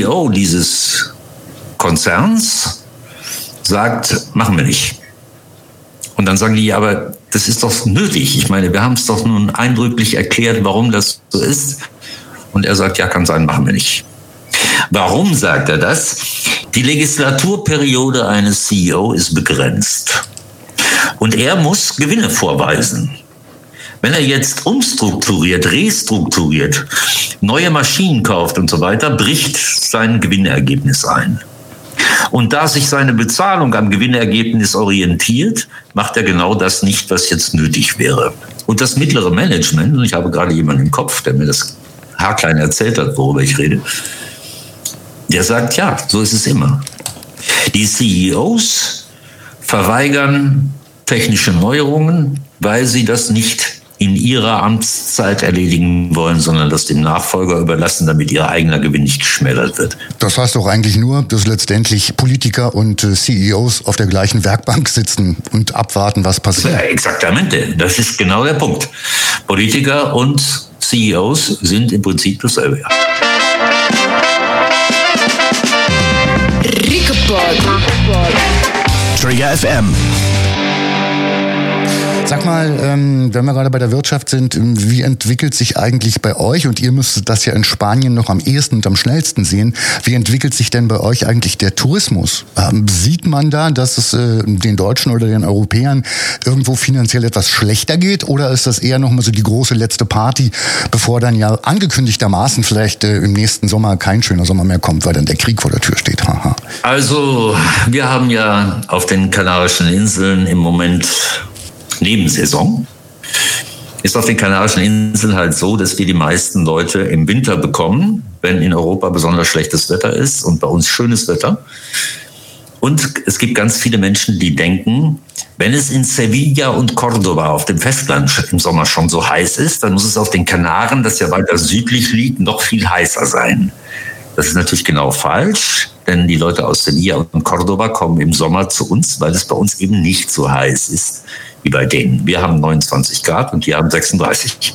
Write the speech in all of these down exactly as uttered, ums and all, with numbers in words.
O dieses Konzerns sagt, machen wir nicht. Und dann sagen die, ja, aber das ist doch nötig. Ich meine, wir haben es doch nun eindrücklich erklärt, warum das so ist. Und er sagt, ja, kann sein, machen wir nicht. Warum sagt er das? Die Legislaturperiode eines C E O ist begrenzt. Und er muss Gewinne vorweisen. Wenn er jetzt umstrukturiert, restrukturiert, neue Maschinen kauft und so weiter, bricht sein Gewinnergebnis ein. Und da sich seine Bezahlung am Gewinnergebnis orientiert, macht er genau das nicht, was jetzt nötig wäre. Und das mittlere Management, und ich habe gerade jemanden im Kopf, der mir das haarklein erzählt hat, worüber ich rede, der sagt, ja, so ist es immer. Die C E Os verweigern technische Neuerungen, weil sie das nicht in ihrer Amtszeit erledigen wollen, sondern das dem Nachfolger überlassen, damit ihr eigener Gewinn nicht geschmälert wird. Das heißt doch eigentlich nur, dass letztendlich Politiker und C E Os auf der gleichen Werkbank sitzen und abwarten, was passiert. Ja, exaktamente. Das ist genau der Punkt. Politiker und C E Os sind im Prinzip dasselbe. Trigger F M. Sag mal, ähm, wenn wir gerade bei der Wirtschaft sind, wie entwickelt sich eigentlich bei euch, und ihr müsstet das ja in Spanien noch am ehesten und am schnellsten sehen, wie entwickelt sich denn bei euch eigentlich der Tourismus? Ähm, sieht man da, dass es äh, den Deutschen oder den Europäern irgendwo finanziell etwas schlechter geht, oder ist das eher nochmal so die große letzte Party, bevor dann ja angekündigtermaßen vielleicht äh, im nächsten Sommer kein schöner Sommer mehr kommt, weil dann der Krieg vor der Tür steht? Haha. Also, wir haben ja auf den Kanarischen Inseln im Moment Nebensaison. Ist auf den Kanarischen Inseln halt so, dass wir die meisten Leute im Winter bekommen, wenn in Europa besonders schlechtes Wetter ist und bei uns schönes Wetter. Und es gibt ganz viele Menschen, die denken, wenn es in Sevilla und Córdoba auf dem Festland im Sommer schon so heiß ist, dann muss es auf den Kanaren, das ja weiter südlich liegt, noch viel heißer sein. Das ist natürlich genau falsch, denn die Leute aus Sevilla und Córdoba kommen im Sommer zu uns, weil es bei uns eben nicht so heiß ist wie bei denen. Wir haben neunundzwanzig Grad und die haben sechsunddreißig.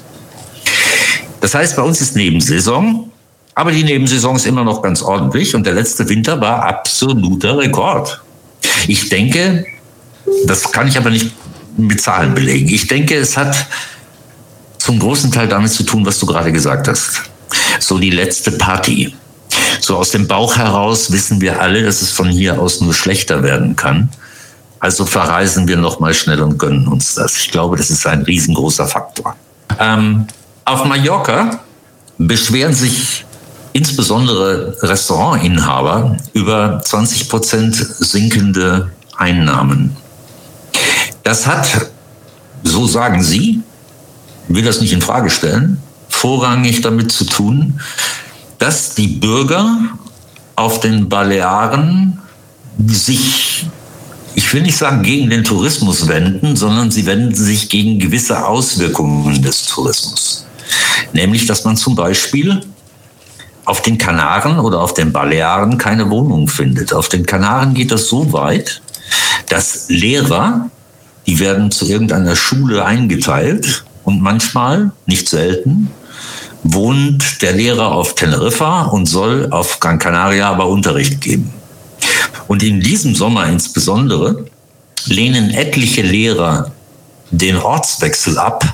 Das heißt, bei uns ist Nebensaison, aber die Nebensaison ist immer noch ganz ordentlich und der letzte Winter war absoluter Rekord. Ich denke, das kann ich aber nicht mit Zahlen belegen. Ich denke, es hat zum großen Teil damit zu tun, was du gerade gesagt hast. So die letzte Party. So aus dem Bauch heraus wissen wir alle, dass es von hier aus nur schlechter werden kann. Also verreisen wir noch mal schnell und gönnen uns das. Ich glaube, das ist ein riesengroßer Faktor. Ähm, auf Mallorca beschweren sich insbesondere Restaurantinhaber über zwanzig Prozent sinkende Einnahmen. Das hat, so sagen sie, will das nicht in Frage stellen, vorrangig damit zu tun, dass die Bürger auf den Balearen sich, ich will nicht sagen gegen den Tourismus wenden, sondern sie wenden sich gegen gewisse Auswirkungen des Tourismus. Nämlich, dass man zum Beispiel auf den Kanaren oder auf den Balearen keine Wohnung findet. Auf den Kanaren geht das so weit, dass Lehrer, die werden zu irgendeiner Schule eingeteilt und manchmal, nicht selten, wohnt der Lehrer auf Teneriffa und soll auf Gran Canaria aber Unterricht geben. Und in diesem Sommer insbesondere lehnen etliche Lehrer den Ortswechsel ab,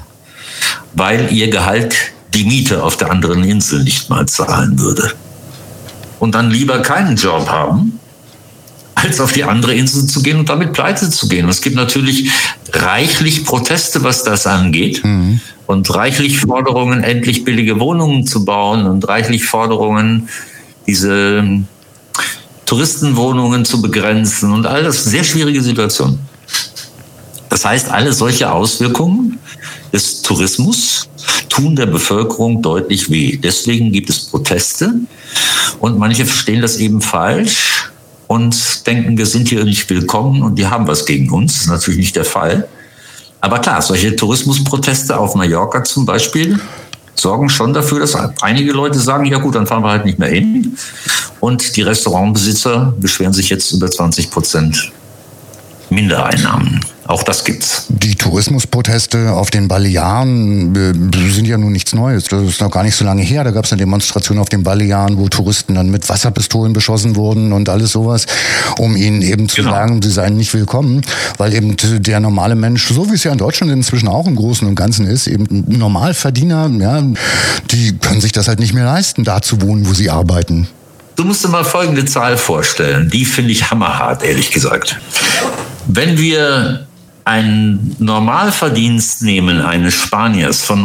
weil ihr Gehalt die Miete auf der anderen Insel nicht mal zahlen würde. Und dann lieber keinen Job haben, als auf die andere Insel zu gehen und damit pleite zu gehen. Und es gibt natürlich reichlich Proteste, was das angeht. Mhm. Und reichlich Forderungen, endlich billige Wohnungen zu bauen und reichlich Forderungen, diese Touristenwohnungen zu begrenzen und all das. Sehr schwierige Situation. Das heißt, alle solche Auswirkungen des Tourismus tun der Bevölkerung deutlich weh. Deswegen gibt es Proteste und manche verstehen das eben falsch und denken, wir sind hier nicht willkommen und die haben was gegen uns. Das ist natürlich nicht der Fall. Aber klar, solche Tourismusproteste auf Mallorca zum Beispiel sorgen schon dafür, dass einige Leute sagen, ja gut, dann fahren wir halt nicht mehr hin. Und die Restaurantbesitzer beschweren sich jetzt über zwanzig Prozent Mindereinnahmen Auch das gibt's. Die Tourismusproteste auf den Balearen äh, sind ja nun nichts Neues. Das ist noch gar nicht so lange her. Da gab es eine Demonstration auf den Balearen, wo Touristen dann mit Wasserpistolen beschossen wurden und alles sowas, um ihnen eben zu genau. sagen, sie seien nicht willkommen, weil eben der normale Mensch, so wie es ja in Deutschland inzwischen auch im Großen und Ganzen ist, eben Normalverdiener, ja, die können sich das halt nicht mehr leisten, da zu wohnen, wo sie arbeiten. Du musst dir mal folgende Zahl vorstellen. Die finde ich hammerhart, ehrlich gesagt. Wenn wir einen Normalverdienst nehmen eines Spaniers von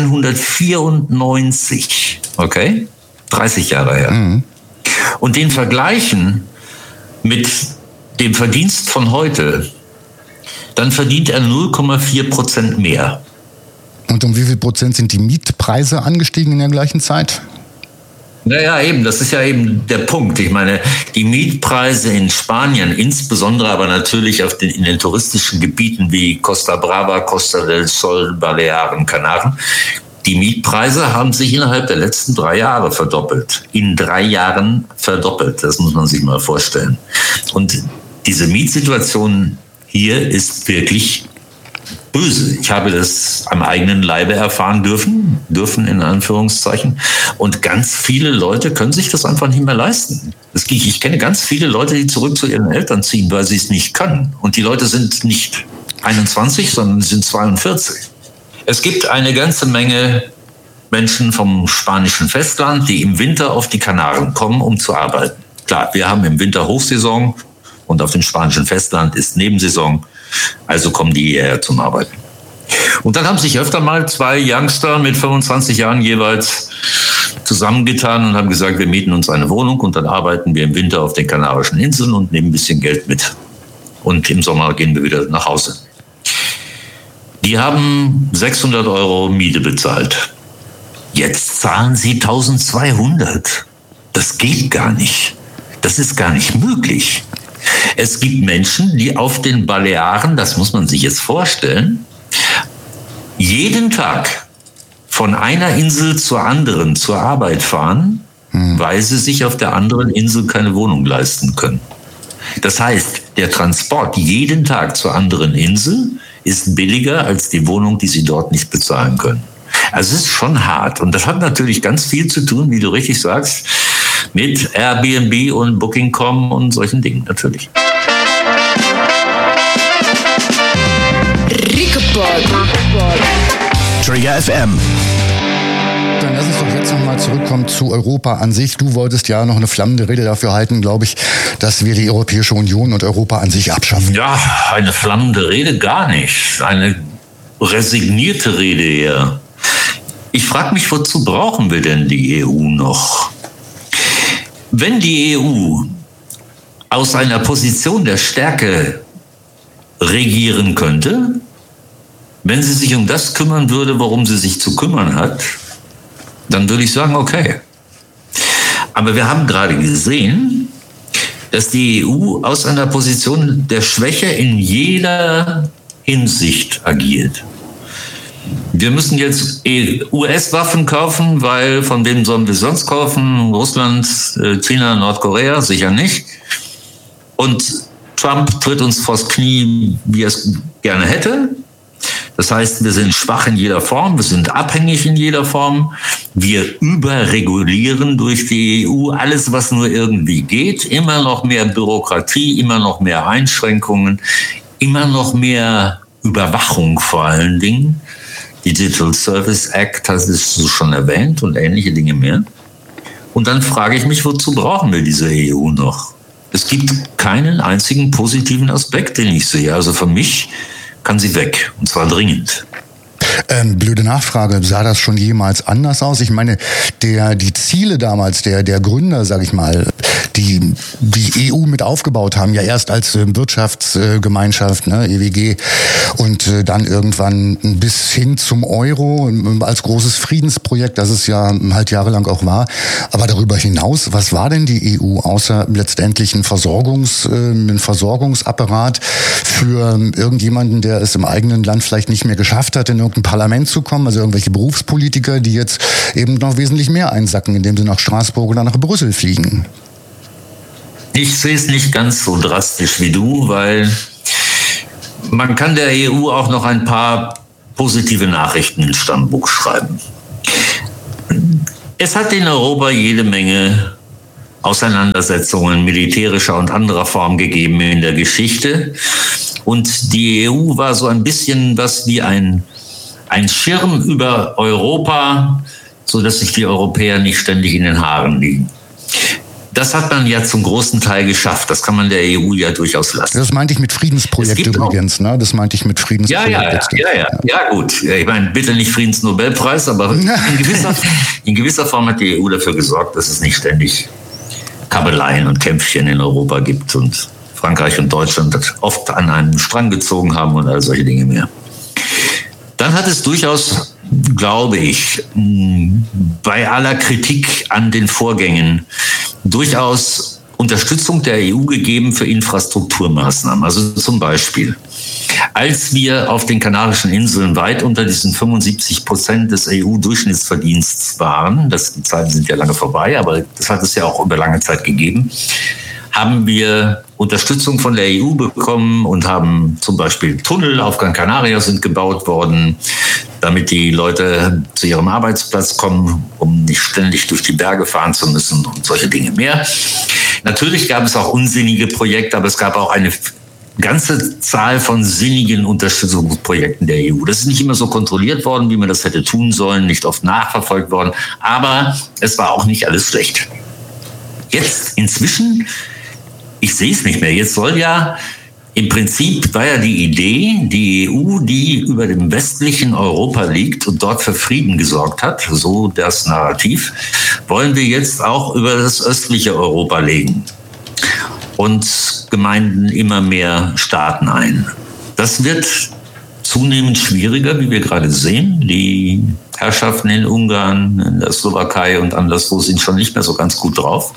neunzehnhundertvierundneunzig, okay, dreißig Jahre her, mhm. und den vergleichen mit dem Verdienst von heute, dann verdient er null Komma vier Prozent mehr. Und um wie viel Prozent sind die Mietpreise angestiegen in der gleichen Zeit? Naja, eben, das ist ja eben der Punkt. Ich meine, die Mietpreise in Spanien, insbesondere aber natürlich auf den, in den touristischen Gebieten wie Costa Brava, Costa del Sol, Balearen, Kanaren, die Mietpreise haben sich innerhalb der letzten drei Jahre verdoppelt. In drei Jahren verdoppelt, das muss man sich mal vorstellen. Und diese Mietsituation hier ist wirklich böse. Ich habe das am eigenen Leibe erfahren dürfen, dürfen in Anführungszeichen. Und ganz viele Leute können sich das einfach nicht mehr leisten. Das, ich kenne ganz viele Leute, die zurück zu ihren Eltern ziehen, weil sie es nicht können. Und die Leute sind nicht einundzwanzig, sondern sind zweiundvierzig. Es gibt eine ganze Menge Menschen vom spanischen Festland, die im Winter auf die Kanaren kommen, um zu arbeiten. Klar, wir haben im Winter Hochsaison und auf dem spanischen Festland ist Nebensaison. Also kommen die hierher zum Arbeiten. Und dann haben sich öfter mal zwei Youngster mit fünfundzwanzig Jahren jeweils zusammengetan und haben gesagt, wir mieten uns eine Wohnung und dann arbeiten wir im Winter auf den Kanarischen Inseln und nehmen ein bisschen Geld mit. Und im Sommer gehen wir wieder nach Hause. Die haben sechshundert Euro Miete bezahlt. Jetzt zahlen sie eintausendzweihundert. Das geht gar nicht. Das ist gar nicht möglich. Es gibt Menschen, die auf den Balearen, das muss man sich jetzt vorstellen, jeden Tag von einer Insel zur anderen zur Arbeit fahren, hm. weil sie sich auf der anderen Insel keine Wohnung leisten können. Das heißt, der Transport jeden Tag zur anderen Insel ist billiger als die Wohnung, die sie dort nicht bezahlen können. Also es ist schon hart. Und das hat natürlich ganz viel zu tun, wie du richtig sagst, mit Airbnb und Booking Punkt com und solchen Dingen natürlich. Trigger F M. Dann lass uns doch jetzt nochmal zurückkommen zu Europa an sich. Du wolltest ja noch eine flammende Rede dafür halten, glaube ich, dass wir die Europäische Union und Europa an sich abschaffen. Ja, eine flammende Rede gar nicht. Eine resignierte Rede eher. Ich frage mich, wozu brauchen wir denn die E U noch? Wenn die E U aus einer Position der Stärke regieren könnte, wenn sie sich um das kümmern würde, worum sie sich zu kümmern hat, dann würde ich sagen, okay. Aber wir haben gerade gesehen, dass die E U aus einer Position der Schwäche in jeder Hinsicht agiert. Wir müssen jetzt U S-Waffen kaufen, weil von wem sollen wir sonst kaufen? Russland, China, Nordkorea, sicher nicht. Und Trump tritt uns vors Knie, wie er es gerne hätte. Das heißt, wir sind schwach in jeder Form, wir sind abhängig in jeder Form. Wir überregulieren durch die E U alles, was nur irgendwie geht. Immer noch mehr Bürokratie, immer noch mehr Einschränkungen, immer noch mehr Überwachung vor allen Dingen. Digital Service Act, das ist schon erwähnt und ähnliche Dinge mehr. Und dann frage ich mich, wozu brauchen wir diese E U noch? Es gibt keinen einzigen positiven Aspekt, den ich sehe. Also für mich kann sie weg, und zwar dringend. Ähm, blöde Nachfrage, sah das schon jemals anders aus? Ich meine, der, die Ziele damals der, der Gründer, sag ich mal, die die E U mit aufgebaut haben, ja erst als äh, Wirtschaftsgemeinschaft, ne, E W G, und äh, dann irgendwann bis hin zum Euro äh, als großes Friedensprojekt, das es ja halt jahrelang auch war. Aber darüber hinaus, was war denn die E U, außer letztendlich ein, Versorgungs, äh, ein Versorgungsapparat für äh, irgendjemanden, der es im eigenen Land vielleicht nicht mehr geschafft hat, in irgendein Parlament zu kommen, also irgendwelche Berufspolitiker, die jetzt eben noch wesentlich mehr einsacken, indem sie nach Straßburg oder nach Brüssel fliegen? Ich sehe es nicht ganz so drastisch wie du, weil man kann der E U auch noch ein paar positive Nachrichten ins Stammbuch schreiben. Es hat in Europa jede Menge Auseinandersetzungen militärischer und anderer Form gegeben in der Geschichte. Und die E U war so ein bisschen was wie ein, ein Schirm über Europa, sodass sich die Europäer nicht ständig in den Haaren liegen. Das hat man ja zum großen Teil geschafft. Das kann man der E U ja durchaus lassen. Das meinte ich mit Friedensprojekt übrigens, ne? Das meinte ich mit Friedensprojekt. Ja, ja, ja, ja, ja, ja, gut. Ich meine, bitte nicht Friedensnobelpreis, aber in gewisser, in gewisser Form hat die E U dafür gesorgt, dass es nicht ständig Kabeleien und Kämpfchen in Europa gibt und Frankreich und Deutschland oft an einen Strang gezogen haben und all solche Dinge mehr. Dann hat es durchaus, glaube ich, bei aller Kritik an den Vorgängen durchaus Unterstützung der E U gegeben für Infrastrukturmaßnahmen. Also zum Beispiel, als wir auf den Kanarischen Inseln weit unter diesen fünfundsiebzig Prozent des E U-Durchschnittsverdienstes waren, das, die Zeiten sind ja lange vorbei, aber das hat es ja auch über lange Zeit gegeben, haben wir Unterstützung von der E U bekommen und haben zum Beispiel Tunnel auf Gran Canaria sind gebaut worden, damit die Leute zu ihrem Arbeitsplatz kommen, um nicht ständig durch die Berge fahren zu müssen und solche Dinge mehr. Natürlich gab es auch unsinnige Projekte, aber es gab auch eine ganze Zahl von sinnigen Unterstützungsprojekten der E U. Das ist nicht immer so kontrolliert worden, wie man das hätte tun sollen, nicht oft nachverfolgt worden, aber es war auch nicht alles schlecht. Jetzt inzwischen, ich sehe es nicht mehr, jetzt soll ja im Prinzip, war ja die Idee, die E U, die über dem westlichen Europa liegt und dort für Frieden gesorgt hat, so das Narrativ, wollen wir jetzt auch über das östliche Europa legen und Gemeinden immer mehr Staaten ein. Das wird zunehmend schwieriger, wie wir gerade sehen. Die Herrschaften in Ungarn, in der Slowakei und anderswo sind schon nicht mehr so ganz gut drauf.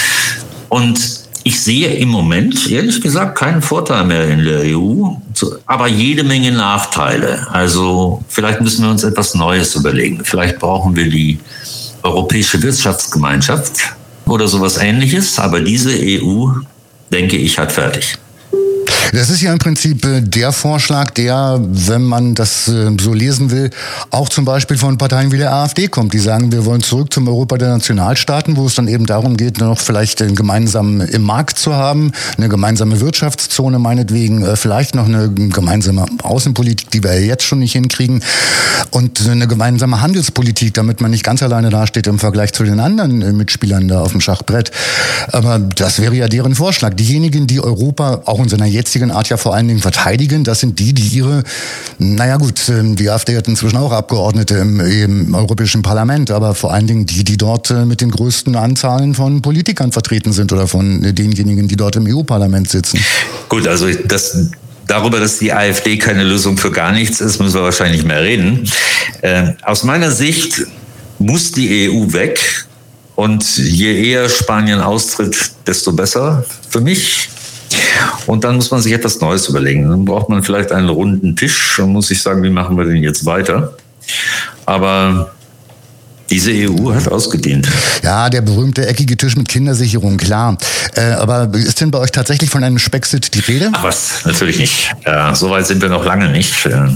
Und ich sehe im Moment, ehrlich gesagt, keinen Vorteil mehr in der E U, aber jede Menge Nachteile. Also vielleicht müssen wir uns etwas Neues überlegen. Vielleicht brauchen wir die Europäische Wirtschaftsgemeinschaft oder sowas Ähnliches. Aber diese E U, denke ich, hat fertig. Das ist ja im Prinzip der Vorschlag, der, wenn man das so lesen will, auch zum Beispiel von Parteien wie der AfD kommt. Die sagen, wir wollen zurück zum Europa der Nationalstaaten, wo es dann eben darum geht, noch vielleicht einen gemeinsamen im Markt zu haben, eine gemeinsame Wirtschaftszone meinetwegen, vielleicht noch eine gemeinsame Außenpolitik, die wir jetzt schon nicht hinkriegen, und eine gemeinsame Handelspolitik, damit man nicht ganz alleine dasteht im Vergleich zu den anderen Mitspielern da auf dem Schachbrett. Aber das wäre ja deren Vorschlag. Diejenigen, die Europa auch in seiner jetzigen Art ja vor allen Dingen verteidigen, das sind die, die ihre, naja gut, die AfD hat inzwischen auch Abgeordnete im, im Europäischen Parlament, aber vor allen Dingen die, die dort mit den größten Anzahlen von Politikern vertreten sind oder von denjenigen, die dort im E U-Parlament sitzen. Gut, also das... Darüber, dass die AfD keine Lösung für gar nichts ist, müssen wir wahrscheinlich nicht mehr reden. Äh, aus meiner Sicht muss die E U weg. Und je eher Spanien austritt, desto besser für mich. Und dann muss man sich etwas Neues überlegen. Dann braucht man vielleicht einen runden Tisch und muss sich sagen, wie machen wir denn jetzt weiter? Aber diese E U hat ausgedient. Ja, der berühmte eckige Tisch mit Kindersicherung, klar. Äh, aber ist denn bei euch tatsächlich von einem Spexit die Rede? Ach was, natürlich nicht. Ja, so weit sind wir noch lange nicht.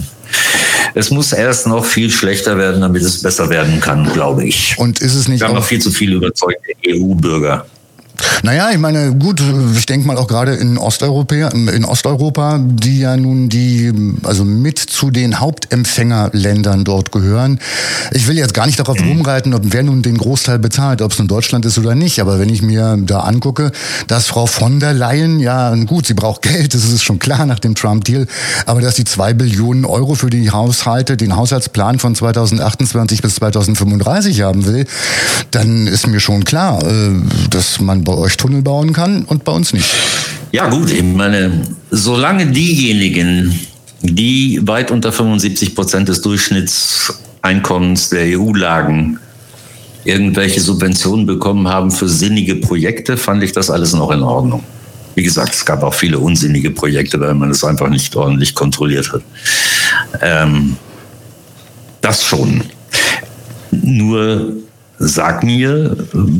Es muss erst noch viel schlechter werden, damit es besser werden kann, glaube ich. Und ist es nicht wir haben auch noch viel zu viele überzeugte E U-Bürger. Naja, ich meine, gut, ich denke mal auch gerade in Osteuropa, in Osteuropa, die ja nun die, also mit zu den Hauptempfängerländern dort gehören. Ich will jetzt gar nicht darauf rumreiten, ob wer nun den Großteil bezahlt, ob es in Deutschland ist oder nicht. Aber wenn ich mir da angucke, dass Frau von der Leyen, ja gut, sie braucht Geld, das ist schon klar nach dem Trump-Deal, aber dass sie zwei Billionen Euro für die Haushalte, den Haushaltsplan von zweitausendachtundzwanzig bis zweitausendfünfunddreißig haben will, dann ist mir schon klar, dass man bei euch Tunnel bauen kann und bei uns nicht. Ja gut, ich meine, solange diejenigen, die weit unter fünfundsiebzig Prozent des Durchschnittseinkommens der E U lagen, irgendwelche Subventionen bekommen haben für sinnige Projekte, fand ich das alles noch in Ordnung. Wie gesagt, es gab auch viele unsinnige Projekte, weil man es einfach nicht ordentlich kontrolliert hat. Ähm, das schon. Nur sag mir,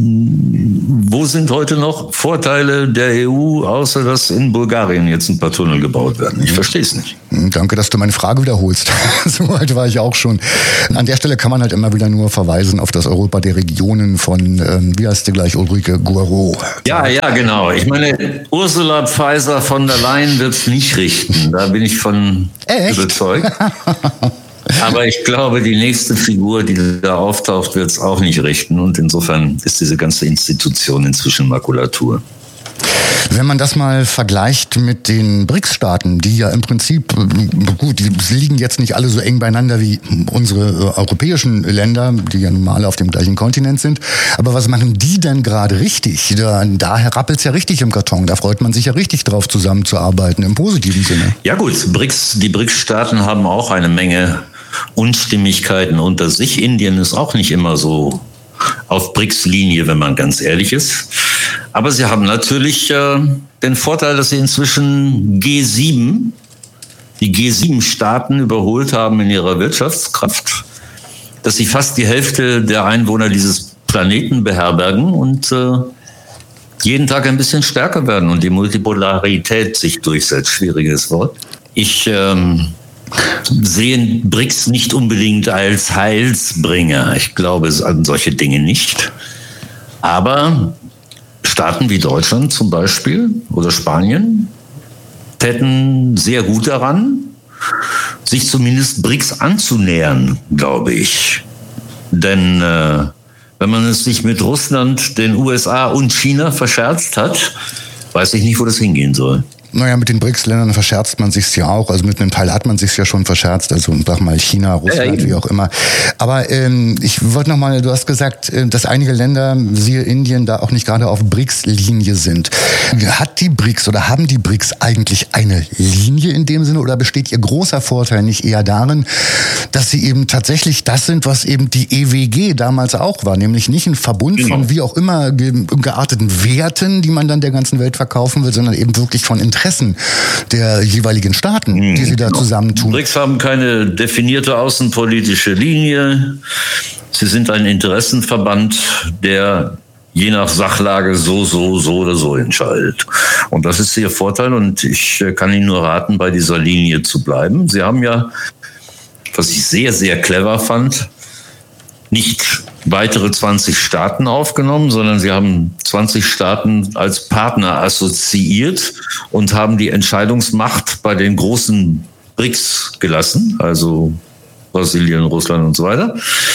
wo sind heute noch Vorteile der E U, außer dass in Bulgarien jetzt ein paar Tunnel gebaut werden? Ich verstehe es nicht. Danke, dass du meine Frage wiederholst. So weit war ich auch schon. An der Stelle kann man halt immer wieder nur verweisen auf das Europa der Regionen von, ähm, wie heißt die gleich, Ulrike Guerreau. Ja, ja, genau. Ich meine, Ursula Pfizer von der Leyen wird es nicht richten. Da bin ich von Echt? überzeugt. Aber ich glaube, die nächste Figur, die da auftaucht, wird es auch nicht richten. Und insofern ist diese ganze Institution inzwischen Makulatur. Wenn man das mal vergleicht mit den BRICS-Staaten, die ja im Prinzip, gut, die liegen jetzt nicht alle so eng beieinander wie unsere europäischen Länder, die ja nun mal alle auf dem gleichen Kontinent sind. Aber was machen die denn gerade richtig? Da, da rappelt es ja richtig im Karton. Da freut man sich ja richtig drauf, zusammenzuarbeiten, im positiven Sinne. Ja gut, BRICS, die BRICS-Staaten haben auch eine Menge Unstimmigkeiten unter sich. Indien ist auch nicht immer so auf BRICS-Linie, wenn man ganz ehrlich ist. Aber sie haben natürlich äh, den Vorteil, dass sie inzwischen G sieben, die G sieben Staaten überholt haben in ihrer Wirtschaftskraft, dass sie fast die Hälfte der Einwohner dieses Planeten beherbergen und äh, jeden Tag ein bisschen stärker werden und die Multipolarität sich durchsetzt. Schwieriges Wort. Ich ähm, sehe BRICS nicht unbedingt als Heilsbringer. Ich glaube an solche Dinge nicht. Aber Staaten wie Deutschland zum Beispiel oder Spanien täten sehr gut daran, sich zumindest BRICS anzunähern, glaube ich. Denn äh, wenn man es sich mit Russland, den U S A und China verscherzt hat, weiß ich nicht, wo das hingehen soll. Naja, mit den BRICS-Ländern verscherzt man sich's ja auch. Also mit einem Teil hat man sich's ja schon verscherzt. Also sag mal China, Russland, ja, wie auch immer. Aber ähm, ich wollte noch mal, du hast gesagt, dass einige Länder, siehe Indien, da auch nicht gerade auf BRICS-Linie sind. Hat die BRICS oder haben die BRICS eigentlich eine Linie in dem Sinne oder besteht ihr großer Vorteil nicht eher darin, dass sie eben tatsächlich das sind, was eben die E W G damals auch war, nämlich nicht ein Verbund genau. von wie auch immer ge- gearteten Werten, die man dann der ganzen Welt verkaufen will, sondern eben wirklich von Interessen der jeweiligen Staaten, die sie da zusammentun. BRICS haben keine definierte außenpolitische Linie. Sie sind ein Interessenverband, der je nach Sachlage so, so, so oder so entscheidet. Und das ist ihr Vorteil und ich kann Ihnen nur raten, bei dieser Linie zu bleiben. Sie haben ja, was ich sehr, sehr clever fand, nicht weitere zwanzig Staaten aufgenommen, sondern sie haben zwanzig Staaten als Partner assoziiert und haben die Entscheidungsmacht bei den großen BRICS gelassen, also Brasilien, Russland und so weiter.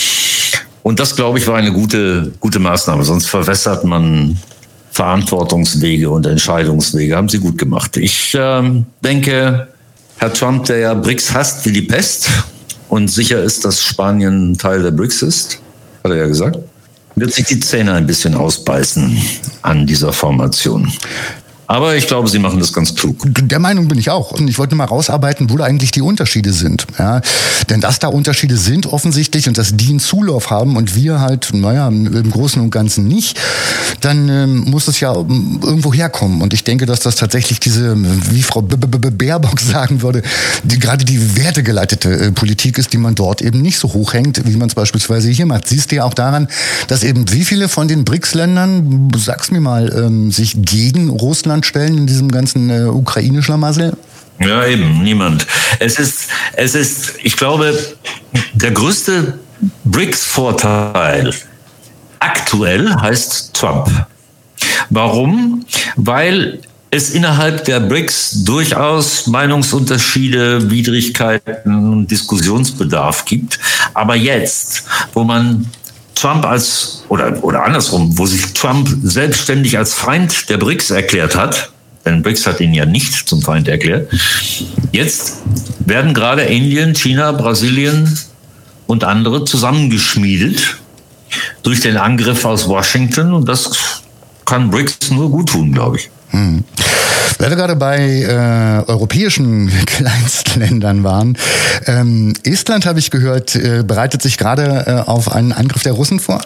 Und das, glaube ich, war eine gute, gute Maßnahme. Sonst verwässert man Verantwortungswege und Entscheidungswege. Haben sie gut gemacht. Ich äh, denke, Herr Trump, der ja BRICS hasst wie die Pest und sicher ist, dass Spanien Teil der BRICS ist, hat er ja gesagt, wird sich die Zähne ein bisschen ausbeißen an dieser Formation. Aber ich glaube, sie machen das ganz klug. Der Meinung bin ich auch. Und ich wollte nur mal rausarbeiten, wo da eigentlich die Unterschiede sind. Ja, denn dass da Unterschiede sind offensichtlich und dass die einen Zulauf haben und wir halt, naja, im Großen und Ganzen nicht, dann ähm, muss es ja irgendwo herkommen. Und ich denke, dass das tatsächlich diese, wie Frau B- B- B- Baerbock sagen würde, die, gerade die wertegeleitete äh, Politik ist, die man dort eben nicht so hoch hängt, wie man es beispielsweise hier macht. Siehst du ja auch daran, dass eben wie viele von den BRICS-Ländern, sag's mir mal, ähm, sich gegen Russland stellen in diesem ganzen äh, Ukraine-Schlamassel? Ja, eben, niemand. Es ist, es ist, ich glaube, der größte BRICS-Vorteil aktuell heißt Trump. Warum? Weil es innerhalb der BRICS durchaus Meinungsunterschiede, Widrigkeiten und Diskussionsbedarf gibt. Aber jetzt, wo man Trump als, oder, oder andersrum, wo sich Trump selbstständig als Feind der BRICS erklärt hat, denn BRICS hat ihn ja nicht zum Feind erklärt, jetzt werden gerade Indien, China, Brasilien und andere zusammengeschmiedet durch den Angriff aus Washington und das kann BRICS nur gut tun, glaube ich. Hm. Weil wir gerade bei äh, europäischen Kleinstländern waren. Ähm, Estland, habe ich gehört, äh, bereitet sich gerade äh, auf einen Angriff der Russen vor.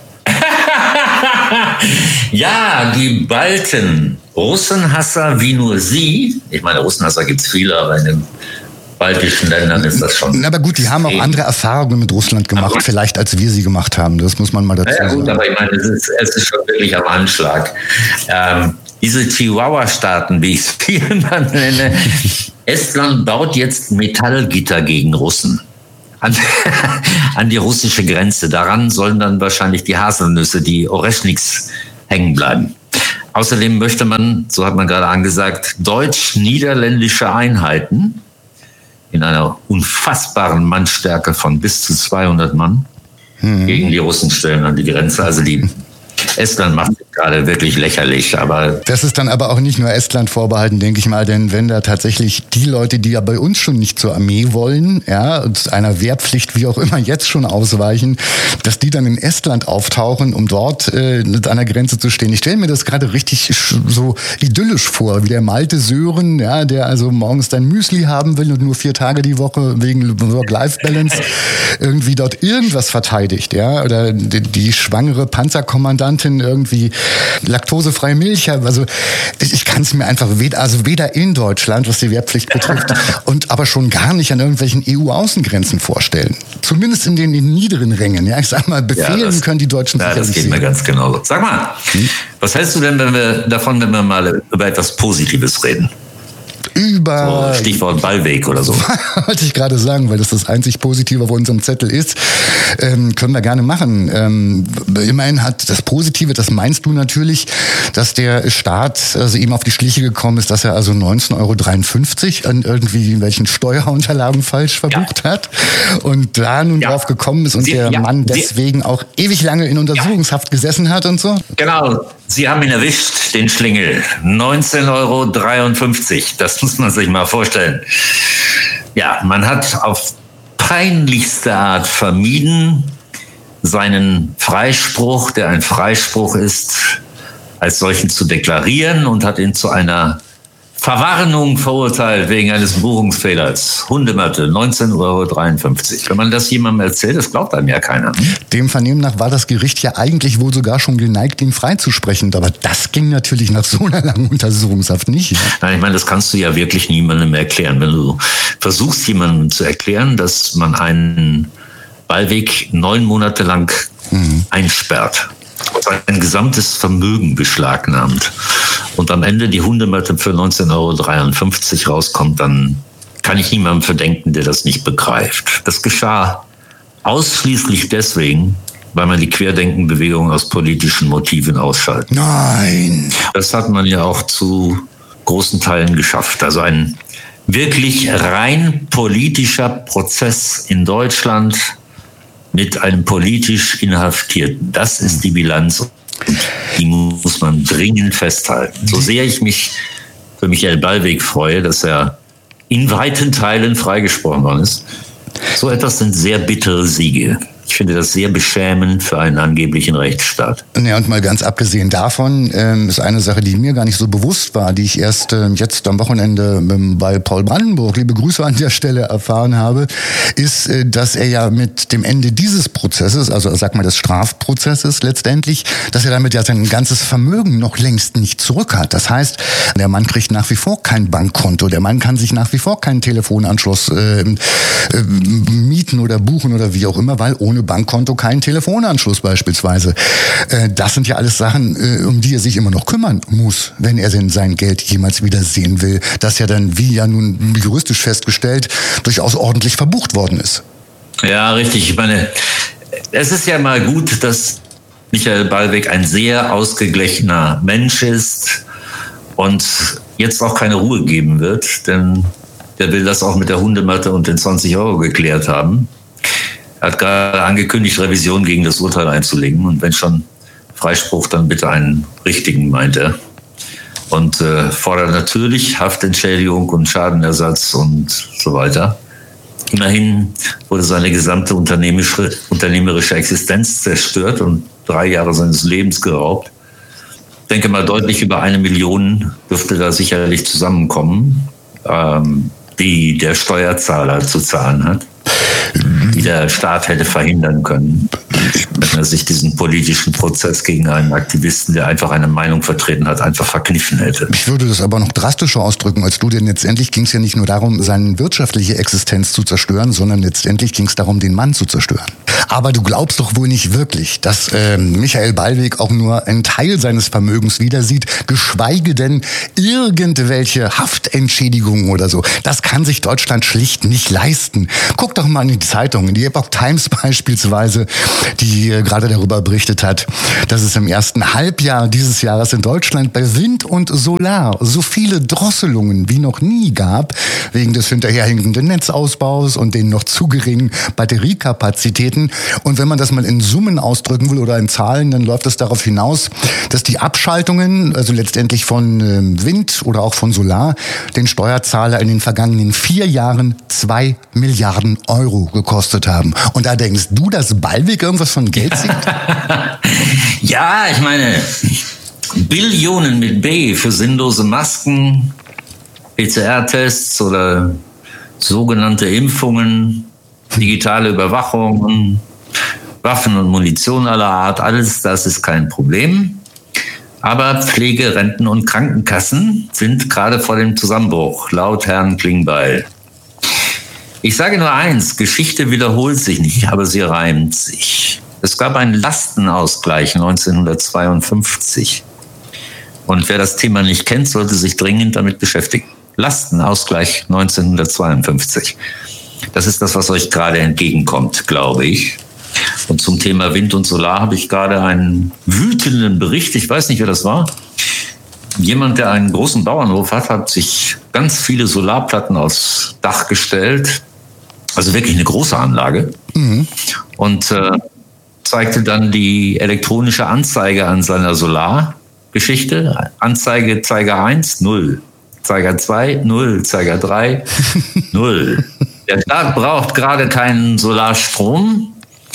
Ja, die Balten, Russenhasser wie nur sie, ich meine, Russenhasser gibt es viele, aber in dem baltischen Ländern ist das schon. Aber gut, die haben auch andere Erfahrungen mit Russland gemacht, aber vielleicht als wir sie gemacht haben. Das muss man mal dazu sagen. Ja gut, aber ich meine, es ist, es ist schon wirklich am Anschlag. Ähm, diese Chihuahua-Staaten, wie ich es hier mal nenne, Estland baut jetzt Metallgitter gegen Russen. An, an die russische Grenze. Daran sollen dann wahrscheinlich die Haselnüsse, die Oreschniks, hängen bleiben. Außerdem möchte man, so hat man gerade angesagt, deutsch-niederländische Einheiten in einer unfassbaren Mannstärke von bis zu zweihundert Mann mhm. gegen die Russen stellen an die Grenze. Also die Estland macht es gerade wirklich lächerlich, aber... Das ist dann aber auch nicht nur Estland vorbehalten, denke ich mal, denn wenn da tatsächlich die Leute, die ja bei uns schon nicht zur Armee wollen, ja, und einer Wehrpflicht wie auch immer jetzt schon ausweichen, dass die dann in Estland auftauchen, um dort äh, an der Grenze zu stehen. Ich stelle mir das gerade richtig so idyllisch vor, wie der Malte Sören, ja, der also morgens dein Müsli haben will und nur vier Tage die Woche wegen Work-Life-Balance irgendwie dort irgendwas verteidigt, ja, oder die, die schwangere Panzerkommandantin irgendwie laktosefreie Milch haben. Also ich kann es mir einfach weder, also weder in Deutschland, was die Wehrpflicht betrifft, und aber schon gar nicht an irgendwelchen E U-Außengrenzen vorstellen. Zumindest in den, in den niederen Rängen. Ja, ich sag mal, befehlen ja, das, können die Deutschen ja, sicherlich. Das geht mir ganz genau. Sag mal, hm? was hältst du denn, wenn wir davon, wenn wir mal über etwas Positives reden? Über so, Stichwort Ballweg oder so. Wollte ich gerade sagen, weil das das einzig Positive auf unserem Zettel ist. Ähm, können wir gerne machen. Ähm, immerhin hat das Positive, das meinst du natürlich, dass der Staat also ihm auf die Schliche gekommen ist, dass er also neunzehn Euro dreiundfünfzig an irgendwie welchen Steuerunterlagen falsch verbucht ja. hat und da nun ja. drauf gekommen ist und Sie, der ja. Mann deswegen Sie, auch ewig lange in Untersuchungshaft ja. gesessen hat und so. Genau. Sie haben ihn erwischt, den Schlingel. neunzehn Euro dreiundfünfzig. Das muss man sich mal vorstellen. Ja, man hat auf peinlichste Art vermieden, seinen Freispruch, der ein Freispruch ist, als solchen zu deklarieren und hat ihn zu einer Verwarnung verurteilt wegen eines Buchungsfehlers. Hundematte, neunzehn Euro dreiundfünfzig. Wenn man das jemandem erzählt, das glaubt einem ja keiner. Dem Vernehmen nach war das Gericht ja eigentlich wohl sogar schon geneigt, ihn freizusprechen. Aber das ging natürlich nach so einer langen Untersuchungshaft nicht. Ja? Nein, ich meine, das kannst du ja wirklich niemandem erklären. Wenn du versuchst, jemandem zu erklären, dass man einen Ballweg neun Monate lang mhm. einsperrt, sein gesamtes Vermögen beschlagnahmt und am Ende die Hundematte für neunzehn Euro dreiundfünfzig rauskommt, dann kann ich niemandem verdenken, der das nicht begreift. Das geschah ausschließlich deswegen, weil man die Querdenkenbewegung aus politischen Motiven ausschaltet. Nein! Das hat man ja auch zu großen Teilen geschafft. Also ein wirklich rein politischer Prozess in Deutschland mit einem politisch Inhaftierten. Das ist die Bilanz und die muss man dringend festhalten. So sehr ich mich für Michael Ballweg freue, dass er in weiten Teilen freigesprochen worden ist, so etwas sind sehr bittere Siege. Ich finde das sehr beschämend für einen angeblichen Rechtsstaat. Ja, und mal ganz abgesehen davon ähm, ist eine Sache, die mir gar nicht so bewusst war, die ich erst äh, jetzt am Wochenende ähm, bei Paul Brandenburg, liebe Grüße an der Stelle, erfahren habe, ist, äh, dass er ja mit dem Ende dieses Prozesses, also sag mal des Strafprozesses letztendlich, dass er damit ja sein ganzes Vermögen noch längst nicht zurück hat. Das heißt, der Mann kriegt nach wie vor kein Bankkonto, der Mann kann sich nach wie vor keinen Telefonanschluss äh, äh, mieten oder buchen oder wie auch immer, weil ohne Bankkonto keinen Telefonanschluss beispielsweise. Das sind ja alles Sachen, um die er sich immer noch kümmern muss, wenn er denn sein Geld jemals wieder sehen will, das ja dann, wie ja nun juristisch festgestellt, durchaus ordentlich verbucht worden ist. Ja, richtig. Ich meine, es ist ja mal gut, dass Michael Ballweg ein sehr ausgeglichener Mensch ist und jetzt auch keine Ruhe geben wird, denn der will das auch mit der Hundematte und den zwanzig Euro geklärt haben. Er hat gerade angekündigt, Revision gegen das Urteil einzulegen. Und wenn schon Freispruch, dann bitte einen richtigen, meint er. Und äh, fordert natürlich Haftentschädigung und Schadenersatz und so weiter. Immerhin wurde seine gesamte unternehmerische, unternehmerische Existenz zerstört und drei Jahre seines Lebens geraubt. Ich denke mal, deutlich über eine Million dürfte da sicherlich zusammenkommen, ähm, die der Steuerzahler zu zahlen hat, die der Staat hätte verhindern können. wenn er sich diesen politischen Prozess gegen einen Aktivisten, der einfach eine Meinung vertreten hat, einfach verkniffen hätte. Ich würde das aber noch drastischer ausdrücken als du, denn letztendlich ging es ja nicht nur darum, seine wirtschaftliche Existenz zu zerstören, sondern letztendlich ging es darum, den Mann zu zerstören. Aber du glaubst doch wohl nicht wirklich, dass äh, Michael Ballweg auch nur einen Teil seines Vermögens wieder sieht, geschweige denn irgendwelche Haftentschädigungen oder so. Das kann sich Deutschland schlicht nicht leisten. Guck doch mal in die Zeitung, in die Epoch Times beispielsweise, die äh, gerade darüber berichtet hat, dass es im ersten Halbjahr dieses Jahres in Deutschland bei Wind und Solar so viele Drosselungen wie noch nie gab, wegen des hinterherhängenden Netzausbaus und den noch zu geringen Batteriekapazitäten. Und wenn man das mal in Summen ausdrücken will oder in Zahlen, dann läuft es darauf hinaus, dass die Abschaltungen, also letztendlich von äh, Wind oder auch von Solar, den Steuerzahler in den vergangenen vier Jahren zwei Milliarden Euro gekostet haben. Und da denkst du, dass Ballweg irgendwas von Geld sieht? Ja, ich meine, Billionen mit B für sinnlose Masken, P C R-Tests oder sogenannte Impfungen, digitale Überwachung, Waffen und Munition aller Art, alles das ist kein Problem. Aber Pflege, Renten und Krankenkassen sind gerade vor dem Zusammenbruch, laut Herrn Klingbeil. Ich sage nur eins, Geschichte wiederholt sich nicht, aber sie reimt sich. Es gab einen Lastenausgleich neunzehnhundertzweiundfünfzig. Und wer das Thema nicht kennt, sollte sich dringend damit beschäftigen. Lastenausgleich neunzehnhundertzweiundfünfzig. Das ist das, was euch gerade entgegenkommt, glaube ich. Und zum Thema Wind und Solar habe ich gerade einen wütenden Bericht. Ich weiß nicht, wer das war. Jemand, der einen großen Bauernhof hat, hat sich ganz viele Solarplatten aufs Dach gestellt. Also wirklich eine große Anlage. Mhm. Und äh, zeigte dann die elektronische Anzeige an seiner Solargeschichte. Anzeige, Zeiger eins, null. Zeiger zwei, null. Zeiger drei, null. Der Staat braucht gerade keinen Solarstrom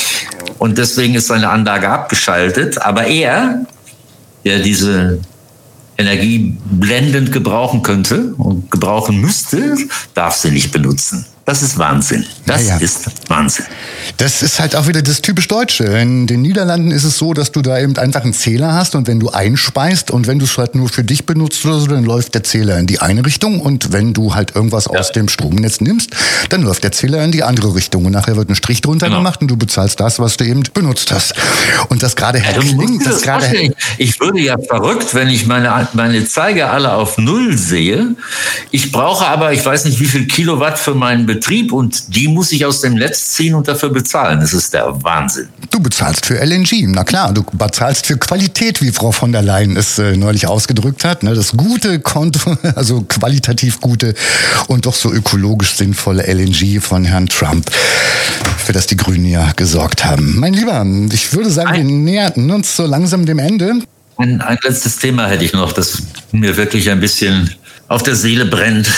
und deswegen ist seine Anlage abgeschaltet. Aber er, der diese Energie blendend gebrauchen könnte und gebrauchen müsste, darf sie nicht benutzen. Das ist Wahnsinn. Das ja, ja. ist Wahnsinn. Das ist halt auch wieder das typisch Deutsche. In den Niederlanden ist es so, dass du da eben einfach einen Zähler hast und wenn du einspeist und wenn du es halt nur für dich benutzt oder so, dann läuft der Zähler in die eine Richtung und wenn du halt irgendwas ja. aus dem Stromnetz nimmst, dann läuft der Zähler in die andere Richtung und nachher wird ein Strich drunter genau. gemacht und du bezahlst das, was du eben benutzt hast. Und das gerade Herr ja, Kling, das gerade ich würde ja verrückt, wenn ich meine, meine Zeiger alle auf Null sehe. Ich brauche aber, ich weiß nicht, wie viel Kilowatt für meinen Betrieb und die muss ich aus dem Netz ziehen und dafür bezahlen. Das ist der Wahnsinn. Du bezahlst für L N G, na klar. Du bezahlst für Qualität, wie Frau von der Leyen es äh, neulich ausgedrückt hat. Ne? Das gute Konto, also qualitativ gute und doch so ökologisch sinnvolle L N G von Herrn Trump, für das die Grünen ja gesorgt haben. Mein Lieber, ich würde sagen, ein, wir näherten uns so langsam dem Ende. Ein, ein letztes Thema hätte ich noch, das mir wirklich ein bisschen auf der Seele brennt,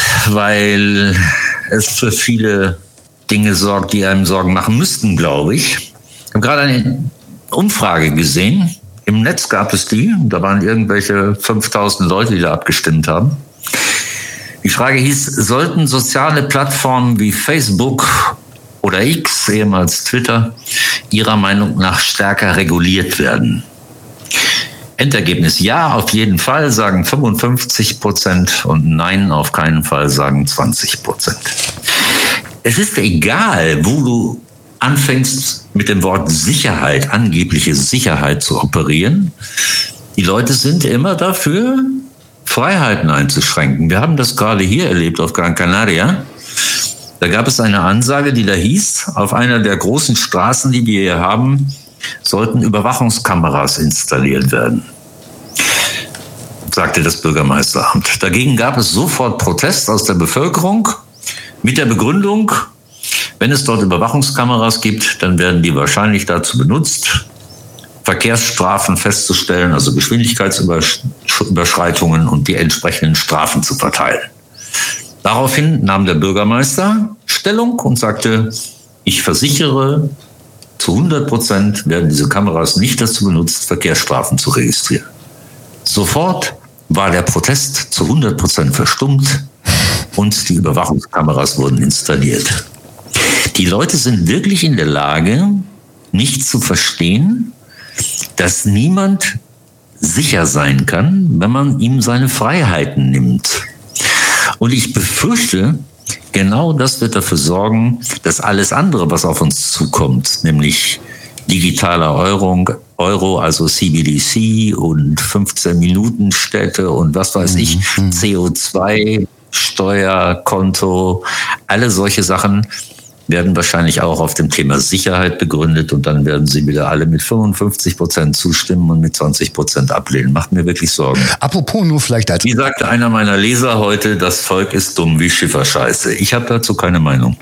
weil es für viele Dinge sorgt, die einem Sorgen machen müssten, glaube ich. Ich habe gerade eine Umfrage gesehen. Im Netz gab es die. Da waren irgendwelche fünftausend Leute, die da abgestimmt haben. Die Frage hieß, sollten soziale Plattformen wie Facebook oder X, ehemals Twitter, Ihrer Meinung nach stärker reguliert werden? Endergebnis ja, auf jeden Fall, sagen fünfundfünfzig Prozent und nein, auf keinen Fall, sagen zwanzig Prozent. Es ist egal, wo du anfängst mit dem Wort Sicherheit, angebliche Sicherheit zu operieren. Die Leute sind immer dafür, Freiheiten einzuschränken. Wir haben das gerade hier erlebt auf Gran Canaria. Da gab es eine Ansage, die da hieß, auf einer der großen Straßen, die wir hier haben, sollten Überwachungskameras installiert werden, sagte das Bürgermeisteramt. Dagegen gab es sofort Protest aus der Bevölkerung mit der Begründung, wenn es dort Überwachungskameras gibt, dann werden die wahrscheinlich dazu benutzt, Verkehrsstrafen festzustellen, also Geschwindigkeitsüberschreitungen und die entsprechenden Strafen zu verteilen. Daraufhin nahm der Bürgermeister Stellung und sagte, ich versichere, zu hundert Prozent werden diese Kameras nicht dazu benutzt, Verkehrsstrafen zu registrieren. Sofort war der Protest zu hundert Prozent verstummt und die Überwachungskameras wurden installiert. Die Leute sind wirklich in der Lage, nicht zu verstehen, dass niemand sicher sein kann, wenn man ihm seine Freiheiten nimmt. Und ich befürchte, genau das wird dafür sorgen, dass alles andere, was auf uns zukommt, nämlich digitaler Euro, Euro, also C B D C und fünfzehn-Minuten-Städte und was weiß ich, mhm. C O zwei Steuerkonto, alle solche Sachen werden wahrscheinlich auch auf dem Thema Sicherheit begründet und dann werden sie wieder alle mit fünfundfünfzig Prozent zustimmen und mit zwanzig Prozent ablehnen. Macht mir wirklich Sorgen. Apropos nur vielleicht als... Wie sagte einer meiner Leser heute, das Volk ist dumm wie Schifferscheiße. Ich habe dazu keine Meinung.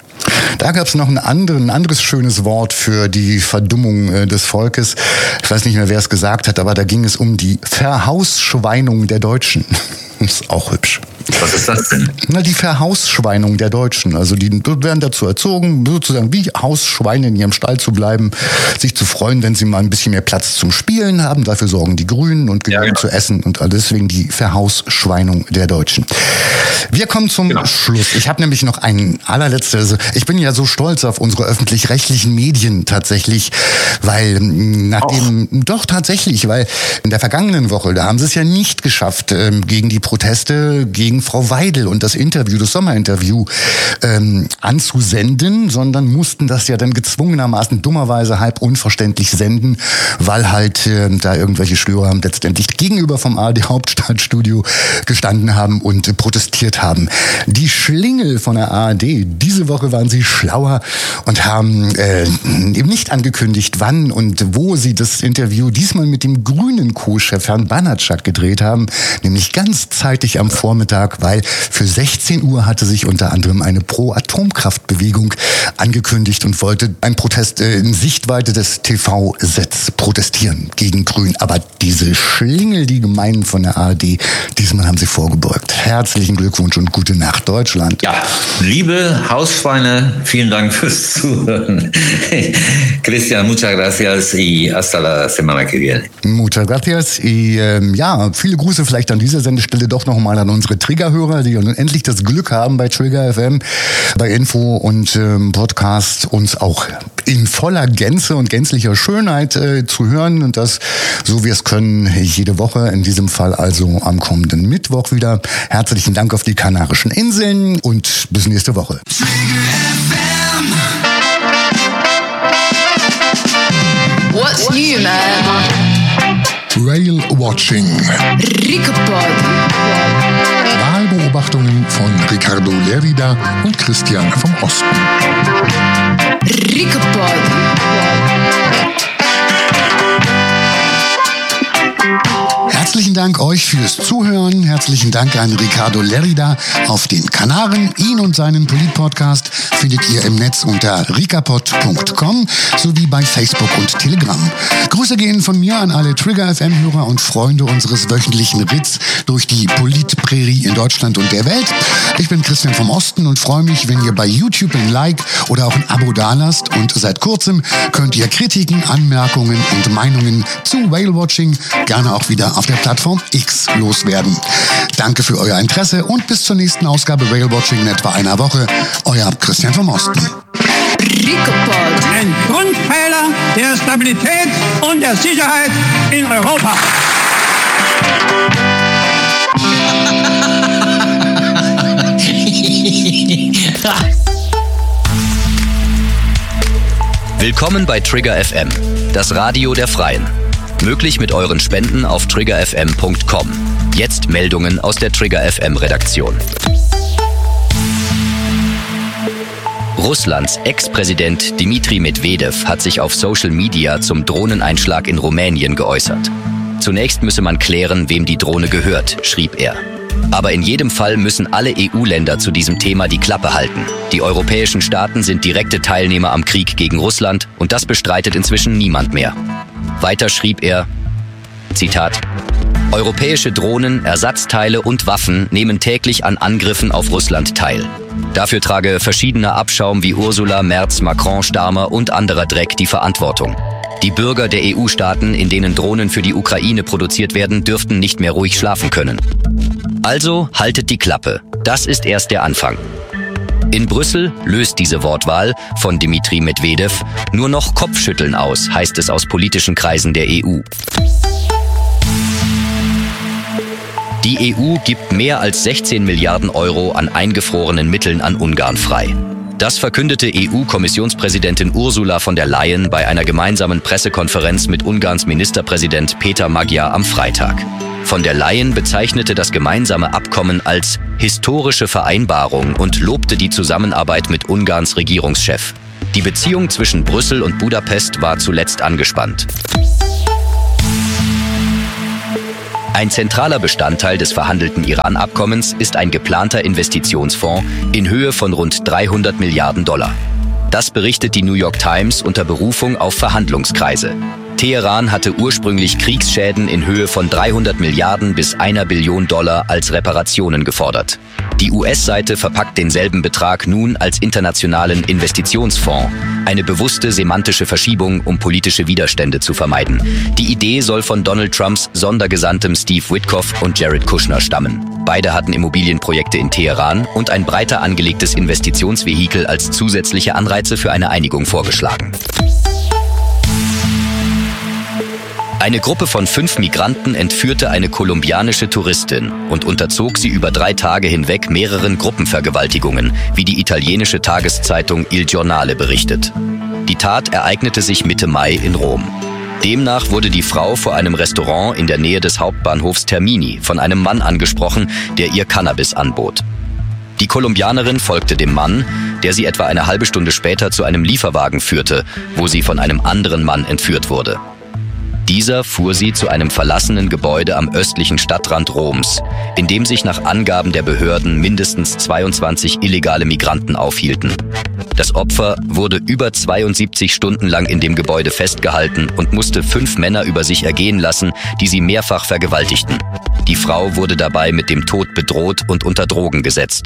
Da gab es noch ein, anderen, ein anderes schönes Wort für die Verdummung äh, des Volkes. Ich weiß nicht mehr, wer es gesagt hat, aber da ging es um die Verhausschweinung der Deutschen. Ist auch hübsch. Was ist das denn? Na, die Verhausschweinung der Deutschen. Also die werden dazu erzogen, sozusagen wie Hausschweine in ihrem Stall zu bleiben, sich zu freuen, wenn sie mal ein bisschen mehr Platz zum Spielen haben. Dafür sorgen die Grünen und genügend ja, genau. zu essen und deswegen die Verhausschweinung der Deutschen. Wir kommen zum genau. Schluss. Ich habe nämlich noch ein allerletztes. Also ich bin ja so stolz auf unsere öffentlich-rechtlichen Medien tatsächlich, weil nachdem, Och. doch tatsächlich, weil in der vergangenen Woche, da haben sie es ja nicht geschafft, ähm, gegen die Proteste gegen Frau Weidel und das Interview, das Sommerinterview ähm, anzusenden, sondern mussten das ja dann gezwungenermaßen dummerweise halb unverständlich senden, weil halt äh, da irgendwelche Störer letztendlich gegenüber vom A R D-Hauptstadtstudio gestanden haben und äh, protestiert haben. Die Schlingel von der A R D, diese Woche waren sie schlauer und haben äh, eben nicht angekündigt, wann und wo sie das Interview diesmal mit dem grünen Co-Chef Herrn Banatschak gedreht haben, nämlich ganz zeitig am Vormittag, weil für sechzehn Uhr hatte sich unter anderem eine Pro-Atomkraft-Bewegung angekündigt und wollte einen Protest äh, in Sichtweite des T V-Sets protestieren gegen Grün. Aber diese Schlingel, die Gemeinen von der A R D, diesmal haben sie vorgebeugt. Herzlichen Glückwunsch und gute Nacht, Deutschland. Ja, liebe Hausschweine, vielen Dank fürs Zuhören. Christian, muchas gracias y hasta la semana que viene. Muchas gracias. Y, ähm, ja, viele Grüße vielleicht an dieser Sendestelle doch nochmal an unsere Triggerhörer, die nun endlich das Glück haben, bei Trigger F M, bei Info und ähm, Podcast uns auch in voller Gänze und gänzlicher Schönheit äh, zu hören und das, so wir es können, jede Woche, in diesem Fall also am kommenden Mittwoch wieder. Herzlichen Dank auf die Kanarischen Inseln und bis nächste Woche. What's new, man? Rail Watching. Ricopod. Wahlbeobachtungen von Ricardo Lerida und Christian vom Osten. Ricopod. Herzlichen Dank euch fürs Zuhören. Herzlichen Dank an Ricardo Lerida auf den Kanaren. Ihn und seinen Polit-Podcast findet ihr im Netz unter ricapod punkt com sowie bei Facebook und Telegram. Grüße gehen von mir an alle Trigger F M-Hörer und Freunde unseres wöchentlichen Ritts durch die Polit-Prärie in Deutschland und der Welt. Ich bin Christian vom Osten und freue mich, wenn ihr bei YouTube ein Like oder auch ein Abo dalasst. Und seit kurzem könnt ihr Kritiken, Anmerkungen und Meinungen zu Whale-Watching gerne auch wieder auf der Plattform X loswerden. Danke für euer Interesse und bis zur nächsten Ausgabe Whale-Watching in etwa einer Woche. Euer Christian vom Osten. Ricopod. Ein Grundpfeiler der Stabilität und der Sicherheit in Europa. Willkommen bei Trigger F M, das Radio der Freien. Möglich mit euren Spenden auf trigger f m punkt com. Jetzt Meldungen aus der Trigger F M Redaktion. Russlands Ex-Präsident Dmitri Medvedev hat sich auf Social Media zum Drohneneinschlag in Rumänien geäußert. Zunächst müsse man klären, wem die Drohne gehört, schrieb er. Aber in jedem Fall müssen alle E U-Länder zu diesem Thema die Klappe halten. Die europäischen Staaten sind direkte Teilnehmer am Krieg gegen Russland und das bestreitet inzwischen niemand mehr. Weiter schrieb er, Zitat, europäische Drohnen, Ersatzteile und Waffen nehmen täglich an Angriffen auf Russland teil. Dafür trage verschiedener Abschaum wie Ursula, Merz, Macron, Starmer und anderer Dreck die Verantwortung. Die Bürger der E U-Staaten, in denen Drohnen für die Ukraine produziert werden, dürften nicht mehr ruhig schlafen können. Also haltet die Klappe. Das ist erst der Anfang. In Brüssel löst diese Wortwahl von Dmitri Medvedev nur noch Kopfschütteln aus, heißt es aus politischen Kreisen der E U. Die E U gibt mehr als sechzehn Milliarden Euro an eingefrorenen Mitteln an Ungarn frei. Das verkündete E U-Kommissionspräsidentin Ursula von der Leyen bei einer gemeinsamen Pressekonferenz mit Ungarns Ministerpräsident Peter Magyar am Freitag. Von der Leyen bezeichnete das gemeinsame Abkommen als historische Vereinbarung und lobte die Zusammenarbeit mit Ungarns Regierungschef. Die Beziehung zwischen Brüssel und Budapest war zuletzt angespannt. Ein zentraler Bestandteil des verhandelten Iran-Abkommens ist ein geplanter Investitionsfonds in Höhe von rund dreihundert Milliarden Dollar. Das berichtet die New York Times unter Berufung auf Verhandlungskreise. Teheran hatte ursprünglich Kriegsschäden in Höhe von dreihundert Milliarden bis einer Billion Dollar als Reparationen gefordert. Die U S-Seite verpackt denselben Betrag nun als internationalen Investitionsfonds. Eine bewusste semantische Verschiebung, um politische Widerstände zu vermeiden. Die Idee soll von Donald Trumps Sondergesandtem Steve Witkoff und Jared Kushner stammen. Beide hatten Immobilienprojekte in Teheran und ein breiter angelegtes Investitionsvehikel als zusätzliche Anreize für eine Einigung vorgeschlagen. Eine Gruppe von fünf Migranten entführte eine kolumbianische Touristin und unterzog sie über drei Tage hinweg mehreren Gruppenvergewaltigungen, wie die italienische Tageszeitung Il Giornale berichtet. Die Tat ereignete sich Mitte Mai in Rom. Demnach wurde die Frau vor einem Restaurant in der Nähe des Hauptbahnhofs Termini von einem Mann angesprochen, der ihr Cannabis anbot. Die Kolumbianerin folgte dem Mann, der sie etwa eine halbe Stunde später zu einem Lieferwagen führte, wo sie von einem anderen Mann entführt wurde. Dieser fuhr sie zu einem verlassenen Gebäude am östlichen Stadtrand Roms, in dem sich nach Angaben der Behörden mindestens zweiundzwanzig illegale Migranten aufhielten. Das Opfer wurde über zweiundsiebzig Stunden lang in dem Gebäude festgehalten und musste fünf Männer über sich ergehen lassen, die sie mehrfach vergewaltigten. Die Frau wurde dabei mit dem Tod bedroht und unter Drogen gesetzt.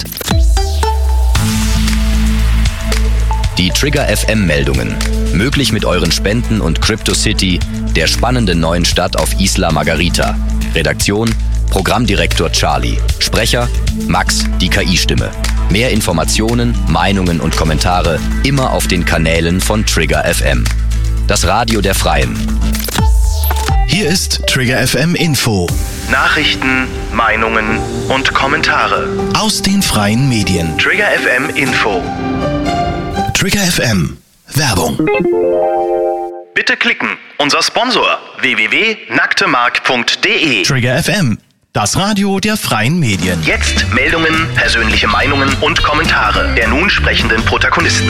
Die Trigger F M-Meldungen. Möglich mit euren Spenden und CryptoCity, der spannenden neuen Stadt auf Isla Margarita. Redaktion: Programmdirektor Charlie. Sprecher: Max, die K I-Stimme. Mehr Informationen, Meinungen und Kommentare immer auf den Kanälen von Trigger F M. Das Radio der Freien. Hier ist Trigger F M Info. Nachrichten, Meinungen und Kommentare aus den freien Medien. Trigger F M Info. Trigger F M. Werbung. Bitte klicken. Unser Sponsor w w w punkt nacktemark punkt d e. Trigger F M. Das Radio der freien Medien. Jetzt Meldungen, persönliche Meinungen und Kommentare der nun sprechenden Protagonisten.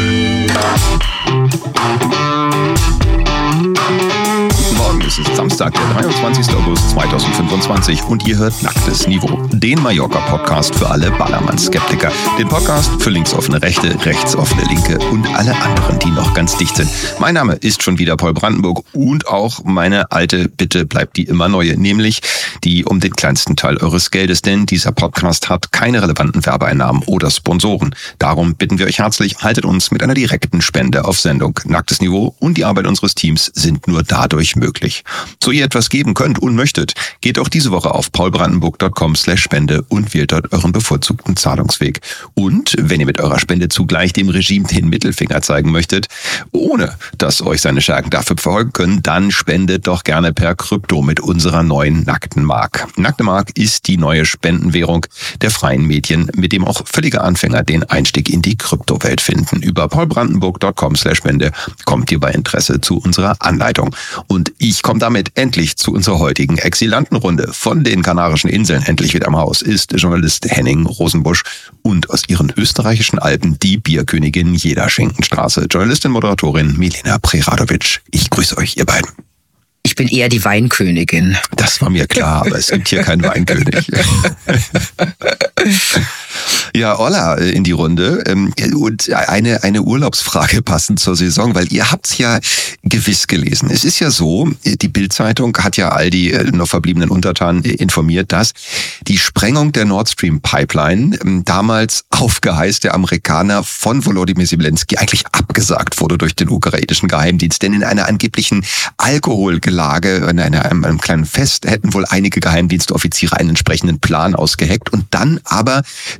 Guten Morgen, es ist Samstag, der dreiundzwanzigster August zweitausendfünfundzwanzig und ihr hört Nacktes Niveau, den Mallorca-Podcast für alle Ballermann-Skeptiker. Den Podcast für linksoffene Rechte, rechtsoffene Linke und alle anderen, die noch ganz dicht sind. Mein Name ist schon wieder Paul Brandenburg und auch meine alte Bitte bleibt die immer neue, nämlich die um den kleinsten Teil eures Geldes, denn dieser Podcast hat keine relevanten Werbeeinnahmen oder Sponsoren. Darum bitten wir euch herzlich, haltet uns mit einer direkten Spende auf Sendung. Nacktes Niveau und die Arbeit unseres Teams sind nur dadurch möglich. So ihr etwas geben könnt und möchtet, geht auch diese Woche auf paulbrandenburg punkt com slash spende und wählt dort euren bevorzugten Zahlungsweg. Und wenn ihr mit eurer Spende zugleich dem Regime den Mittelfinger zeigen möchtet, ohne dass euch seine Schergen dafür verfolgen können, dann spendet doch gerne per Krypto mit unserer neuen nackten Mark. Nackte Mark ist die neue Spendenwährung der freien Medien, mit dem auch völlige Anfänger den Einstieg in die Kryptowelt finden. Über paulbrandenburg punkt com slash spende kommt ihr bei Interesse zu unserer Anleitung. Und ich komme damit endlich zu unserer heutigen Exilantenrunde. Von den Kanarischen Inseln endlich wieder im Haus ist Journalist Henning Rosenbusch und aus ihren österreichischen Alpen die Bierkönigin jeder Schenkenstraße, Journalistin, Moderatorin Milena Preradovic. Ich grüße euch, ihr beiden. Ich bin eher die Weinkönigin. Das war mir klar, aber es gibt hier keinen Weinkönig. Ja, Olla in die Runde. Und eine, eine Urlaubsfrage passend zur Saison, weil ihr habt's ja gewiss gelesen. Es ist ja so, die Bild-Zeitung hat ja all die noch verbliebenen Untertanen informiert, dass die Sprengung der Nord Stream Pipeline damals auf Geheiß der Amerikaner von Volodymyr Zelensky eigentlich abgesagt wurde durch den ukrainischen Geheimdienst. Denn in einer angeblichen Alkoholgelage, in einer, einem, einem kleinen Fest, hätten wohl einige Geheimdienstoffiziere einen entsprechenden Plan ausgeheckt und dann aber trotz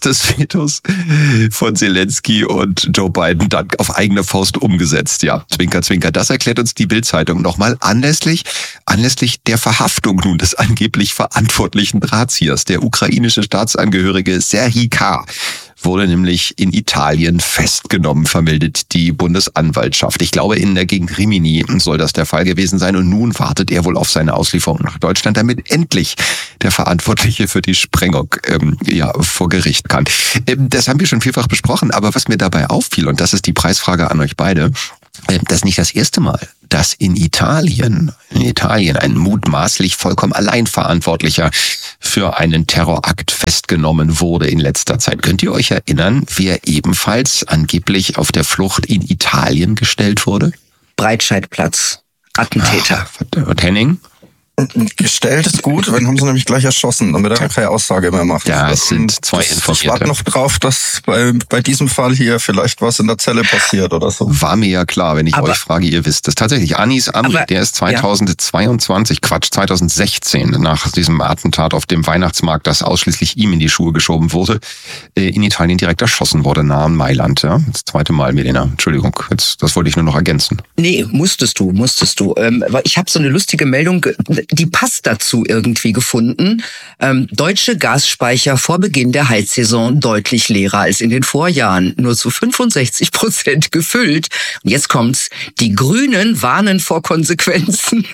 des Vetos von Zelensky und Joe Biden dann auf eigene Faust umgesetzt. Ja, Zwinker, Zwinker. Das erklärt uns die Bild-Zeitung nochmal anlässlich, anlässlich der Verhaftung nun des angeblich verantwortlichen Drahtziehers. Der ukrainische Staatsangehörige Serhii K. wurde nämlich in Italien festgenommen, vermeldet die Bundesanwaltschaft. Ich glaube, in der Gegend Rimini soll das der Fall gewesen sein. Und nun wartet er wohl auf seine Auslieferung nach Deutschland, damit endlich der Verantwortliche für die Sprengung ähm, ja, vor Gericht kann. Ähm, das haben wir schon vielfach besprochen, aber was mir dabei auffiel, und das ist die Preisfrage an euch beide, äh, das ist nicht das erste Mal, dass in Italien, in Italien ein mutmaßlich vollkommen Alleinverantwortlicher für einen Terrorakt festgenommen wurde in letzter Zeit. Könnt ihr euch erinnern, wer ebenfalls angeblich auf der Flucht in Italien gestellt wurde? Breitscheidplatz. Attentäter. Ach, und Henning? Gestellt ist gut, dann haben sie nämlich gleich erschossen, damit er keine Aussage mehr macht. Ja, es sind zwei Informierte. Ich warte noch drauf, dass bei, bei diesem Fall hier vielleicht was in der Zelle passiert oder so. War mir ja klar, wenn ich aber, euch frage, ihr wisst es. Tatsächlich, Anis Amri, aber, der ist zweitausendzweiundzwanzig, ja. Quatsch, zweitausendsechzehn, nach diesem Attentat auf dem Weihnachtsmarkt, das ausschließlich ihm in die Schuhe geschoben wurde, in Italien direkt erschossen wurde, nahe Mailand. Ja? Das zweite Mal, Milena. Entschuldigung, jetzt, das wollte ich nur noch ergänzen. Nee, musstest du, musstest du. Ähm, ich habe so eine lustige Meldung, die passt dazu irgendwie gefunden. Ähm, deutsche Gasspeicher vor Beginn der Heizsaison deutlich leerer als in den Vorjahren. Nur zu fünfundsechzig Prozent gefüllt. Und jetzt kommt's. Die Grünen warnen vor Konsequenzen.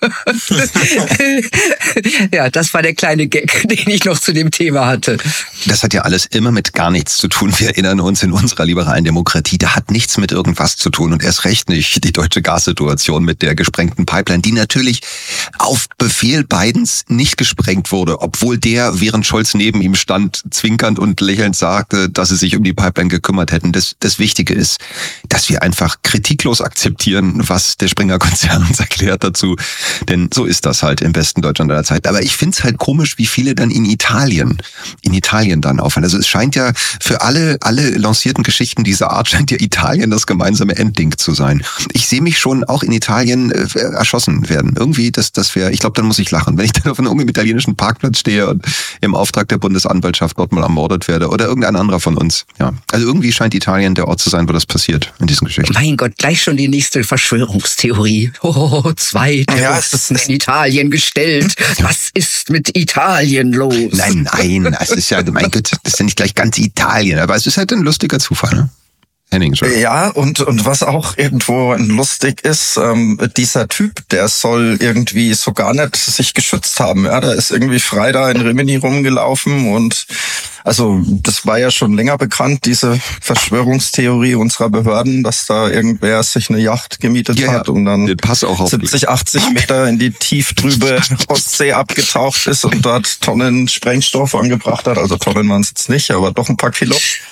Ja, das war der kleine Gag, den ich noch zu dem Thema hatte. Das hat ja alles immer mit gar nichts zu tun. Wir erinnern uns in unserer liberalen Demokratie, da hat nichts mit irgendwas zu tun und erst recht nicht die deutsche Gassituation mit der gesprengten Pipeline, die natürlich auf Befehl Bidens nicht gesprengt wurde, obwohl der, während Scholz neben ihm stand, zwinkernd und lächelnd sagte, dass sie sich um die Pipeline gekümmert hätten. Das, das Wichtige ist, dass wir einfach kritiklos akzeptieren, was der Springer-Konzern uns erklärt dazu. Denn so ist das halt im besten Deutschland aller Zeit. Aber ich find's halt komisch, wie viele dann in Italien, in Italien dann aufhören. Also es scheint ja für alle, alle lancierten Geschichten dieser Art scheint ja Italien das gemeinsame Endding zu sein. Ich sehe mich schon auch in Italien äh, erschossen werden. Irgendwie, das, das wäre, ich glaube, dann muss ich lachen. Wenn ich dann auf einem italienischen Parkplatz stehe und im Auftrag der Bundesanwaltschaft dort mal ermordet werde oder irgendein anderer von uns. Ja, also irgendwie scheint Italien der Ort zu sein, wo das passiert in diesen Geschichten. Mein Gott, gleich schon die nächste Verschwörungstheorie. Oh, zwei Terroristen ja, in Italien gestellt. Was ist mit Italien los? Nein, nein, es ist ja, mein Gott, das ist ja nicht gleich ganz Italien, aber es ist halt ein lustiger Zufall, ne? Henning schon. Ja, und und was auch irgendwo lustig ist, ähm, dieser Typ, der soll irgendwie so gar nicht sich geschützt haben. Ja, der ist irgendwie frei da in Rimini rumgelaufen und also das war ja schon länger bekannt, diese Verschwörungstheorie unserer Behörden, dass da irgendwer sich eine Yacht gemietet ja, hat und dann Pass auch auf siebzig, achtzig Meter in die tieftrübe Ostsee abgetaucht ist und dort Tonnen Sprengstoff angebracht hat. Also Tonnen waren es jetzt nicht, aber doch ein paar Kilo.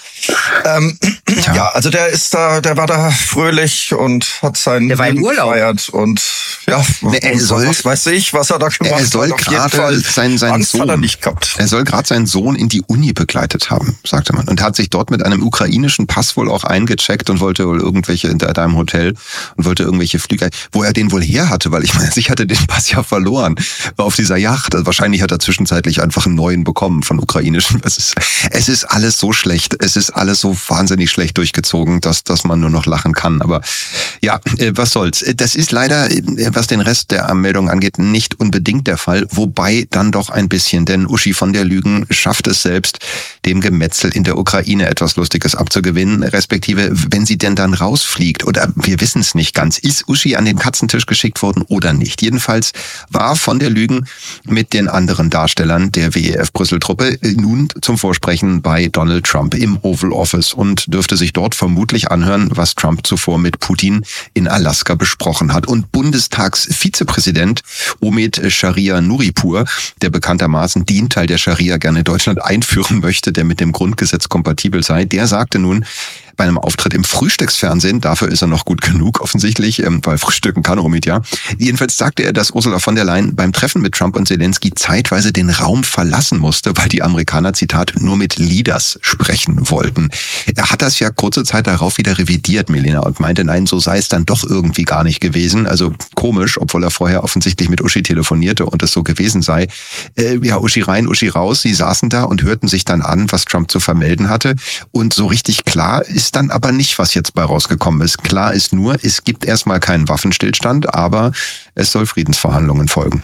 Ähm, ja. ja, also der ist da, der war da fröhlich und hat seinen der war im Urlaub gefeiert und ja, ne, er soll, was weiß ich, was er da gemacht hat. Er soll gerade seinen, seinen Sohn, er, nicht gehabt. er soll gerade seinen Sohn in die Uni begleitet haben, sagte man, und hat sich dort mit einem ukrainischen Pass wohl auch eingecheckt und wollte wohl irgendwelche in einem Hotel und wollte irgendwelche Flüge, wo er den wohl her hatte, weil ich meine, ich hatte den Pass ja verloren auf dieser Yacht. Also wahrscheinlich hat er zwischenzeitlich einfach einen neuen bekommen von ukrainischen. Es ist, es ist alles so schlecht. Es ist alles so wahnsinnig schlecht durchgezogen, dass, dass man nur noch lachen kann. Aber ja, äh, was soll's. Das ist leider, äh, was den Rest der Meldung angeht, nicht unbedingt der Fall. Wobei dann doch ein bisschen, denn Uschi von der Lügen schafft es selbst, dem Gemetzel in der Ukraine etwas Lustiges abzugewinnen, respektive, wenn sie denn dann rausfliegt, oder wir wissen es nicht ganz, ist Uschi an den Katzentisch geschickt worden oder nicht. Jedenfalls war von der Lügen mit den anderen Darstellern der W E F-Brüssel-Truppe nun zum Vorsprechen bei Donald Trump im Oval Office und dürfte sich dort vermutlich anhören, was Trump zuvor mit Putin in Alaska besprochen hat. Und Bundestagsvizepräsident Omid Sharia Nuripur, der bekanntermaßen den Teil der Scharia gerne in Deutschland einführen möchte, der mit dem Grundgesetz kompatibel sei, der sagte nun, bei einem Auftritt im Frühstücksfernsehen. Dafür ist er noch gut genug, offensichtlich, weil Frühstücken kann Romit ja. Jedenfalls sagte er, dass Ursula von der Leyen beim Treffen mit Trump und Zelensky zeitweise den Raum verlassen musste, weil die Amerikaner, Zitat, nur mit Leaders sprechen wollten. Er hat das ja kurze Zeit darauf wieder revidiert, Milena, und meinte, nein, so sei es dann doch irgendwie gar nicht gewesen. Also komisch, obwohl er vorher offensichtlich mit Uschi telefonierte und es so gewesen sei. Äh, ja, Uschi rein, Uschi raus. Sie saßen da und hörten sich dann an, was Trump zu vermelden hatte. Und so richtig klar ist dann aber nicht, was jetzt bei rausgekommen ist. Klar ist nur, es gibt erstmal keinen Waffenstillstand, aber es soll Friedensverhandlungen folgen.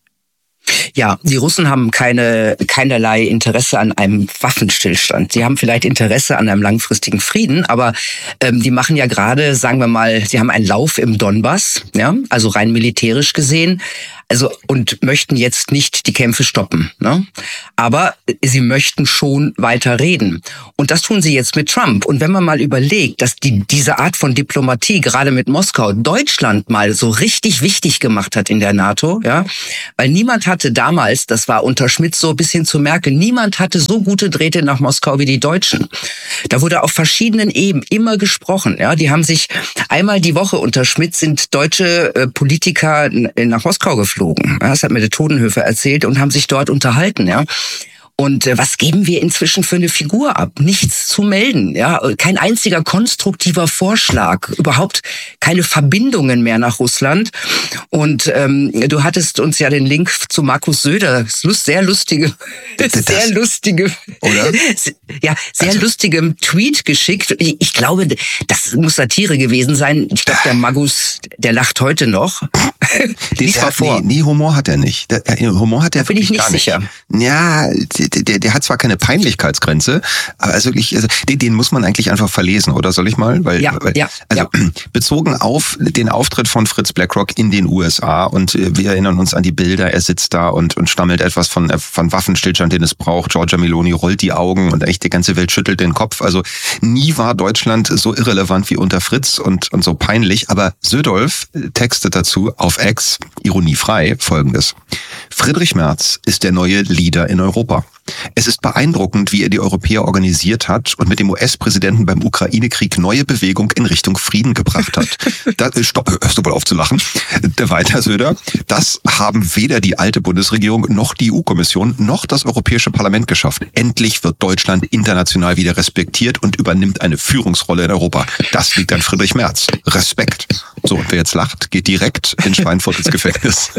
Ja, die Russen haben keine keinerlei Interesse an einem Waffenstillstand. Sie haben vielleicht Interesse an einem langfristigen Frieden, aber ähm, die machen ja gerade, sagen wir mal, sie haben einen Lauf im Donbass, ja, also rein militärisch gesehen, also und möchten jetzt nicht die Kämpfe stoppen, ne? Aber sie möchten schon weiter reden. Und das tun sie jetzt mit Trump. Und wenn man mal überlegt, dass die diese Art von Diplomatie gerade mit Moskau Deutschland mal so richtig wichtig gemacht hat in der NATO, ja, weil niemand hatte damals, das war unter Schmidt so bis hin zu Merkel, niemand hatte so gute Drähte nach Moskau wie die Deutschen. Da wurde auf verschiedenen Ebenen immer gesprochen, ja, die haben sich einmal die Woche unter Schmidt sind deutsche äh, Politiker nach Moskau geflogen. Das hat mir der Todenhöfer erzählt und haben sich dort unterhalten, ja. Und äh, was geben wir inzwischen für eine Figur ab? Nichts zu melden, ja, kein einziger konstruktiver Vorschlag, überhaupt keine Verbindungen mehr nach Russland. Und ähm, du hattest uns ja den Link zu Markus Söder, sehr lustige, das, sehr lustige, oder? ja, sehr also, lustigem Tweet geschickt. Ich, ich glaube, das muss Satire gewesen sein. Ich glaube, der Magus, der lacht heute noch. Lies mal vor. Nee, nee, Humor hat er nicht. Der, Humor hat er da bin ich nicht gar sicher. Nicht. Ja, Der, der hat zwar keine Peinlichkeitsgrenze, aber also wirklich, also den, den muss man eigentlich einfach verlesen, oder soll ich mal? Weil, ja, weil, ja, also ja. bezogen auf den Auftritt von Fritz Blackrock in den U S A und wir erinnern uns an die Bilder, er sitzt da und, und stammelt etwas von, von Waffenstillstand, den es braucht. Giorgia Meloni rollt die Augen und echt die ganze Welt schüttelt den Kopf. Also nie war Deutschland so irrelevant wie unter Fritz und, und so peinlich, aber Södolf textet dazu auf X, ironiefrei, folgendes. Friedrich Merz ist der neue Leader in Europa. Es ist beeindruckend, wie er die Europäer organisiert hat und mit dem U S-Präsidenten beim Ukraine-Krieg neue Bewegung in Richtung Frieden gebracht hat. Da, stopp, hörst du wohl auf zu lachen? Der weiter Söder. Das haben weder die alte Bundesregierung noch die E U-Kommission noch das Europäische Parlament geschafft. Endlich wird Deutschland international wieder respektiert und übernimmt eine Führungsrolle in Europa. Das liegt an Friedrich Merz. Respekt. So, und wer jetzt lacht, geht direkt in Schweinfurt ins Gefängnis.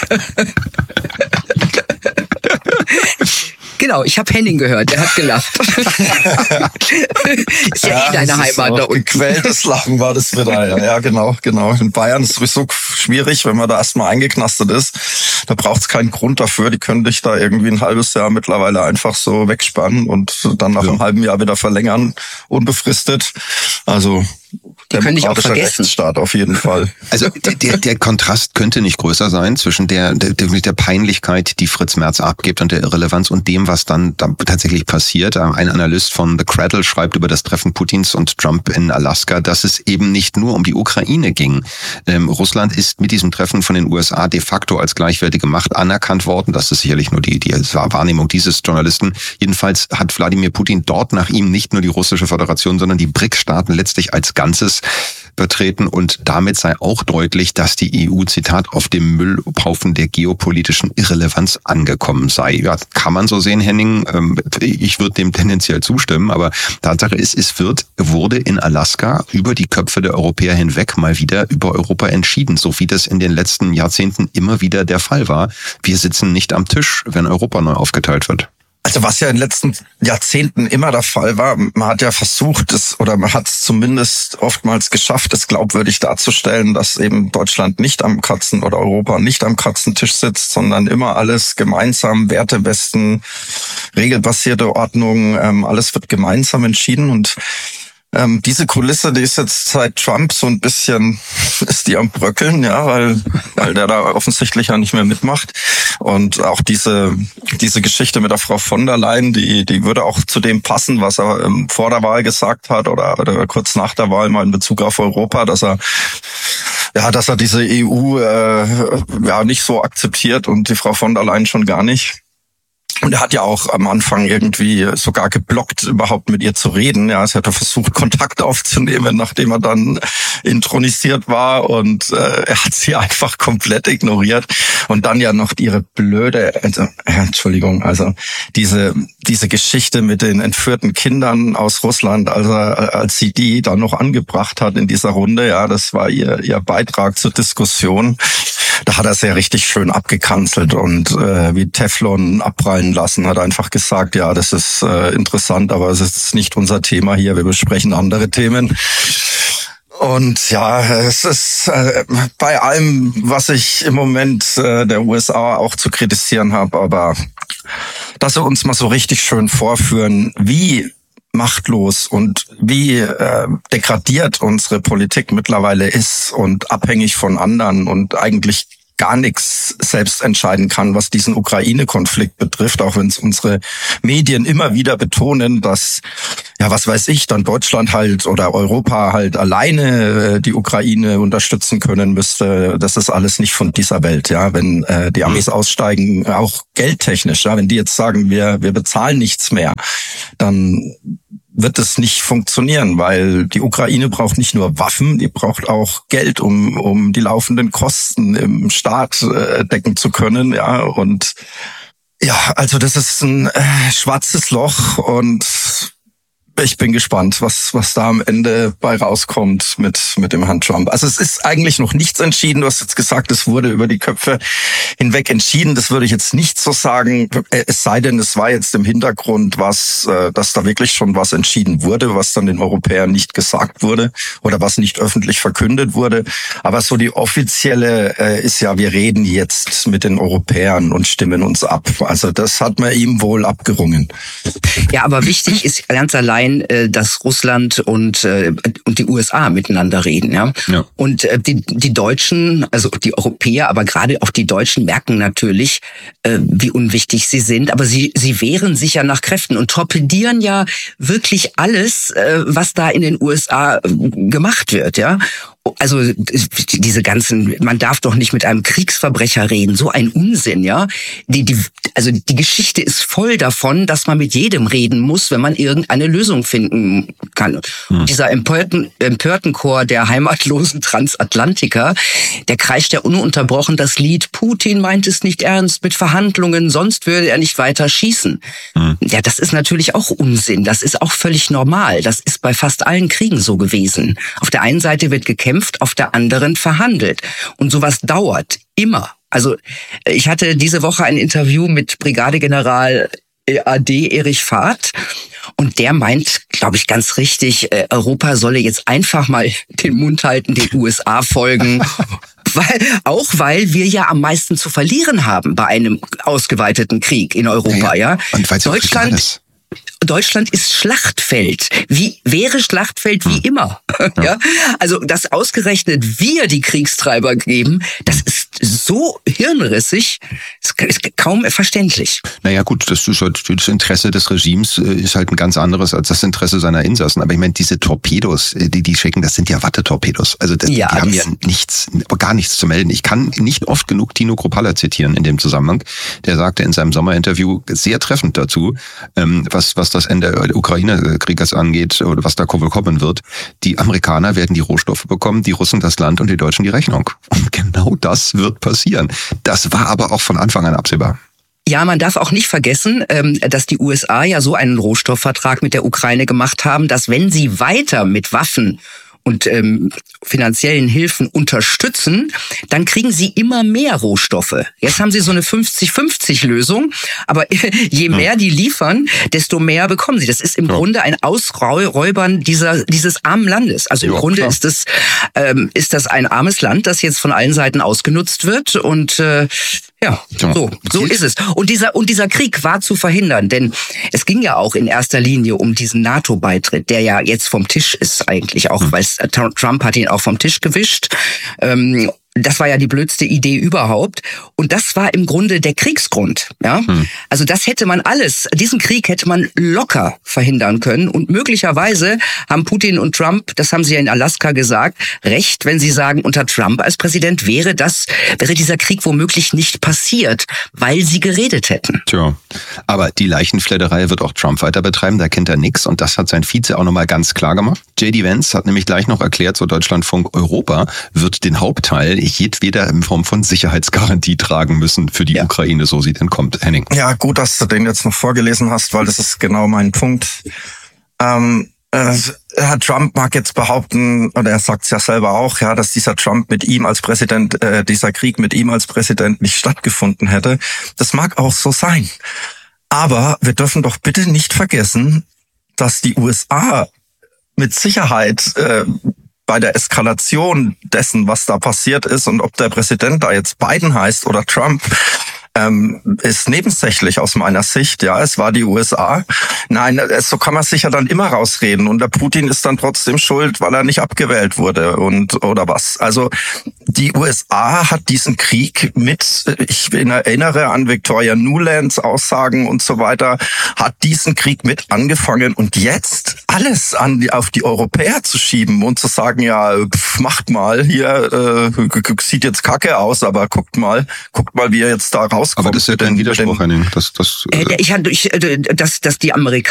Genau, ich habe Henning gehört, der hat gelacht. Ist ja, ja eh deine Heimat da unten. Gequältes Lachen war das wieder. Ja, genau, genau. In Bayern ist es sowieso schwierig, wenn man da erstmal eingeknastet ist. Da braucht es keinen Grund dafür. Die können dich da irgendwie ein halbes Jahr mittlerweile einfach so wegspannen und dann nach ja. einem halben Jahr wieder verlängern, unbefristet. Also die können dich auch vergessen. Rechtsstaat auf jeden Fall. Also der, der Kontrast könnte nicht größer sein zwischen der, der, der Peinlichkeit, die Fritz Merz abgibt und der Irrelevanz und dem, was dann, dann tatsächlich passiert. Ein Analyst von The Cradle schreibt über das Treffen Putins und Trump in Alaska, dass es eben nicht nur um die Ukraine ging. Ähm, Russland ist mit diesem Treffen von den U S A de facto als gleichwertige Macht anerkannt worden. Das ist sicherlich nur die, die Wahrnehmung dieses Journalisten. Jedenfalls hat Wladimir Putin dort nach ihm nicht nur die Russische Föderation, sondern die B R I C-Staaten letztlich als Ganzes vertreten und damit sei auch deutlich, dass die E U, Zitat, auf dem Müllhaufen der geopolitischen Irrelevanz angekommen sei. Ja, kann man so sehen, Henning. Ich würde dem tendenziell zustimmen, aber Tatsache ist, es wird, wurde in Alaska über die Köpfe der Europäer hinweg mal wieder über Europa entschieden, so wie das in den letzten Jahrzehnten immer wieder der Fall war. Wir sitzen nicht am Tisch, wenn Europa neu aufgeteilt wird. Also was ja in den letzten Jahrzehnten immer der Fall war, man hat ja versucht, es oder man hat es zumindest oftmals geschafft, es glaubwürdig darzustellen, dass eben Deutschland nicht am Katzen oder Europa nicht am Katzentisch sitzt, sondern immer alles gemeinsam, Wertewesten, regelbasierte Ordnung, ähm, alles wird gemeinsam entschieden und Ähm, diese Kulisse, die ist jetzt seit Trump so ein bisschen, ist die am Bröckeln, ja, weil, weil der da offensichtlich ja nicht mehr mitmacht. Und auch diese, diese Geschichte mit der Frau von der Leyen, die, die würde auch zu dem passen, was er ähm, vor der Wahl gesagt hat oder, oder kurz nach der Wahl mal in Bezug auf Europa, dass er, ja, dass er diese E U, äh, ja, nicht so akzeptiert und die Frau von der Leyen schon gar nicht. Und er hat ja auch am Anfang irgendwie sogar geblockt, überhaupt mit ihr zu reden. Ja, es hat er versucht, Kontakt aufzunehmen, nachdem er dann intronisiert war. Und äh, er hat sie einfach komplett ignoriert. Und dann ja noch ihre blöde, also, äh, Entschuldigung, also diese diese Geschichte mit den entführten Kindern aus Russland, also als sie die dann noch angebracht hat in dieser Runde, ja, das war ihr ihr Beitrag zur Diskussion. Da hat er sehr richtig schön abgekanzelt und äh, wie Teflon abprallen lassen, hat einfach gesagt, ja, das ist äh, interessant, aber es ist nicht unser Thema hier, wir besprechen andere Themen. Und ja, es ist äh, bei allem, was ich im Moment äh, der U S A auch zu kritisieren habe, aber dass sie uns mal so richtig schön vorführen, wie machtlos und wie äh, degradiert unsere Politik mittlerweile ist und abhängig von anderen und eigentlich gar nichts selbst entscheiden kann, was diesen Ukraine-Konflikt betrifft, auch wenn es unsere Medien immer wieder betonen, dass, ja, was weiß ich, dann Deutschland halt oder Europa halt alleine äh, die Ukraine unterstützen können müsste. Das ist alles nicht von dieser Welt, ja. Wenn äh, die Amis aussteigen, auch geldtechnisch, ja, wenn die jetzt sagen, wir wir bezahlen nichts mehr, dann wird es nicht funktionieren, weil die Ukraine braucht nicht nur Waffen, die braucht auch Geld, um um die laufenden Kosten im Staat äh, decken zu können, ja. Und ja, also das ist ein äh, schwarzes Loch und ich bin gespannt, was was da am Ende bei rauskommt mit mit dem Herrn Trump. Also es ist eigentlich noch nichts entschieden. Du hast jetzt gesagt, es wurde über die Köpfe hinweg entschieden. Das würde ich jetzt nicht so sagen. Es sei denn, es war jetzt im Hintergrund was, dass da wirklich schon was entschieden wurde, was dann den Europäern nicht gesagt wurde oder was nicht öffentlich verkündet wurde. Aber so die offizielle ist ja, wir reden jetzt mit den Europäern und stimmen uns ab. Also das hat man ihm wohl abgerungen. Ja, aber wichtig ist ganz allein, dass Russland und und die U S A miteinander reden, ja. ja. Und die die Deutschen, also die Europäer, aber gerade auch die Deutschen merken natürlich, wie unwichtig sie sind, aber sie sie wehren sich ja nach Kräften und torpedieren ja wirklich alles, was da in den U S A gemacht wird, ja. Also diese ganzen, man darf doch nicht mit einem Kriegsverbrecher reden, so ein Unsinn, ja. Die, die, also die Geschichte ist voll davon, dass man mit jedem reden muss, wenn man irgendeine Lösung finden kann. Hm. Dieser empörten, empörten Chor der heimatlosen Transatlantiker, der kreischt ja ununterbrochen das Lied Putin meint es nicht ernst mit Verhandlungen, sonst würde er nicht weiter schießen. Hm. Ja, das ist natürlich auch Unsinn, das ist auch völlig normal. Das ist bei fast allen Kriegen so gewesen. Auf der einen Seite wird gekämpft, auf der anderen verhandelt. Und sowas dauert immer. Also ich hatte diese Woche ein Interview mit Brigadegeneral A D Erich Fahrt und der meint, glaube ich, ganz richtig, Europa solle jetzt einfach mal den Mund halten, den U S A folgen. Weil, auch weil wir ja am meisten zu verlieren haben bei einem ausgeweiteten Krieg in Europa. Ja, ja. Und weil Deutschland ist. Deutschland ist Schlachtfeld. Wie wäre Schlachtfeld wie immer. Ja. ja? Also, dass ausgerechnet wir die Kriegstreiber geben, das ist so hirnrissig, ist kaum verständlich. Naja gut, das ist halt, das Interesse des Regimes ist halt ein ganz anderes als das Interesse seiner Insassen. Aber ich meine, diese Torpedos, die die schicken, das sind ja Wattetorpedos. Also das, ja, die haben ja nichts, gar nichts zu melden. Ich kann nicht oft genug Tino Kruppalla zitieren in dem Zusammenhang. Der sagte in seinem Sommerinterview sehr treffend dazu, was was das Ende der Ukraine-Krieges angeht oder was da kommen wird. Die Amerikaner werden die Rohstoffe bekommen, die Russen das Land und die Deutschen die Rechnung. Und genau das wird passieren. Das war aber auch von Anfang an absehbar. Ja, man darf auch nicht vergessen, dass die U S A ja so einen Rohstoffvertrag mit der Ukraine gemacht haben, dass wenn sie weiter mit Waffen und ähm, finanziellen Hilfen unterstützen, dann kriegen sie immer mehr Rohstoffe. Jetzt haben sie so eine fünfzig fünfzig Lösung, aber je mehr die liefern, desto mehr bekommen sie. Das ist im ja. Grunde ein Ausräubern dieser dieses armen Landes. Also im ja, Grunde klar. ist das ähm, ist das ein armes Land, das jetzt von allen Seiten ausgenutzt wird und äh, ja, so, so ist es. Und dieser, und dieser Krieg war zu verhindern, denn es ging ja auch in erster Linie um diesen NATO-Beitritt, der ja jetzt vom Tisch ist eigentlich auch, weil Trump hat ihn auch vom Tisch gewischt. Ähm, das war ja die blödste Idee überhaupt. Und das war im Grunde der Kriegsgrund. Ja, hm. Also das hätte man alles, diesen Krieg hätte man locker verhindern können. Und möglicherweise haben Putin und Trump, das haben sie ja in Alaska gesagt, recht, wenn sie sagen, unter Trump als Präsident wäre das, wäre dieser Krieg womöglich nicht passiert, weil sie geredet hätten. Tja, aber die Leichenfledderei wird auch Trump weiter betreiben, da kennt er nix. Und das hat sein Vize auch nochmal ganz klar gemacht. J D Vance hat nämlich gleich noch erklärt, so Deutschlandfunk, Europa wird den Hauptteil jedweder in Form von Sicherheitsgarantie tragen müssen für die ja. Ukraine, so sie denn kommt. Henning. Ja, gut, dass du den jetzt noch vorgelesen hast, weil das ist genau mein Punkt. Ähm, äh, Herr Trump mag jetzt behaupten, oder er sagt es ja selber auch, ja, dass dieser Trump mit ihm als Präsident, äh, dieser Krieg mit ihm als Präsident nicht stattgefunden hätte. Das mag auch so sein. Aber wir dürfen doch bitte nicht vergessen, dass die U S A mit Sicherheit äh, bei der Eskalation dessen, was da passiert ist und ob der Präsident da jetzt Biden heißt oder Trump, ähm, ist nebensächlich aus meiner Sicht. Ja, es war die U S A. Nein, so kann man sich ja dann immer rausreden und der Putin ist dann trotzdem schuld, weil er nicht abgewählt wurde und oder was. Also die U S A hat diesen Krieg mit, ich erinnere an Victoria Nulands Aussagen und so weiter, hat diesen Krieg mit angefangen und jetzt alles an die, auf die Europäer zu schieben und zu sagen, ja, pf, macht mal, hier äh, sieht jetzt kacke aus, aber guckt mal, guckt mal, wie ihr jetzt da rauskommt. Aber das ist ja dein Widerspruch, Henning. Das, das, äh, ich, ich, dass, dass die Amerikaner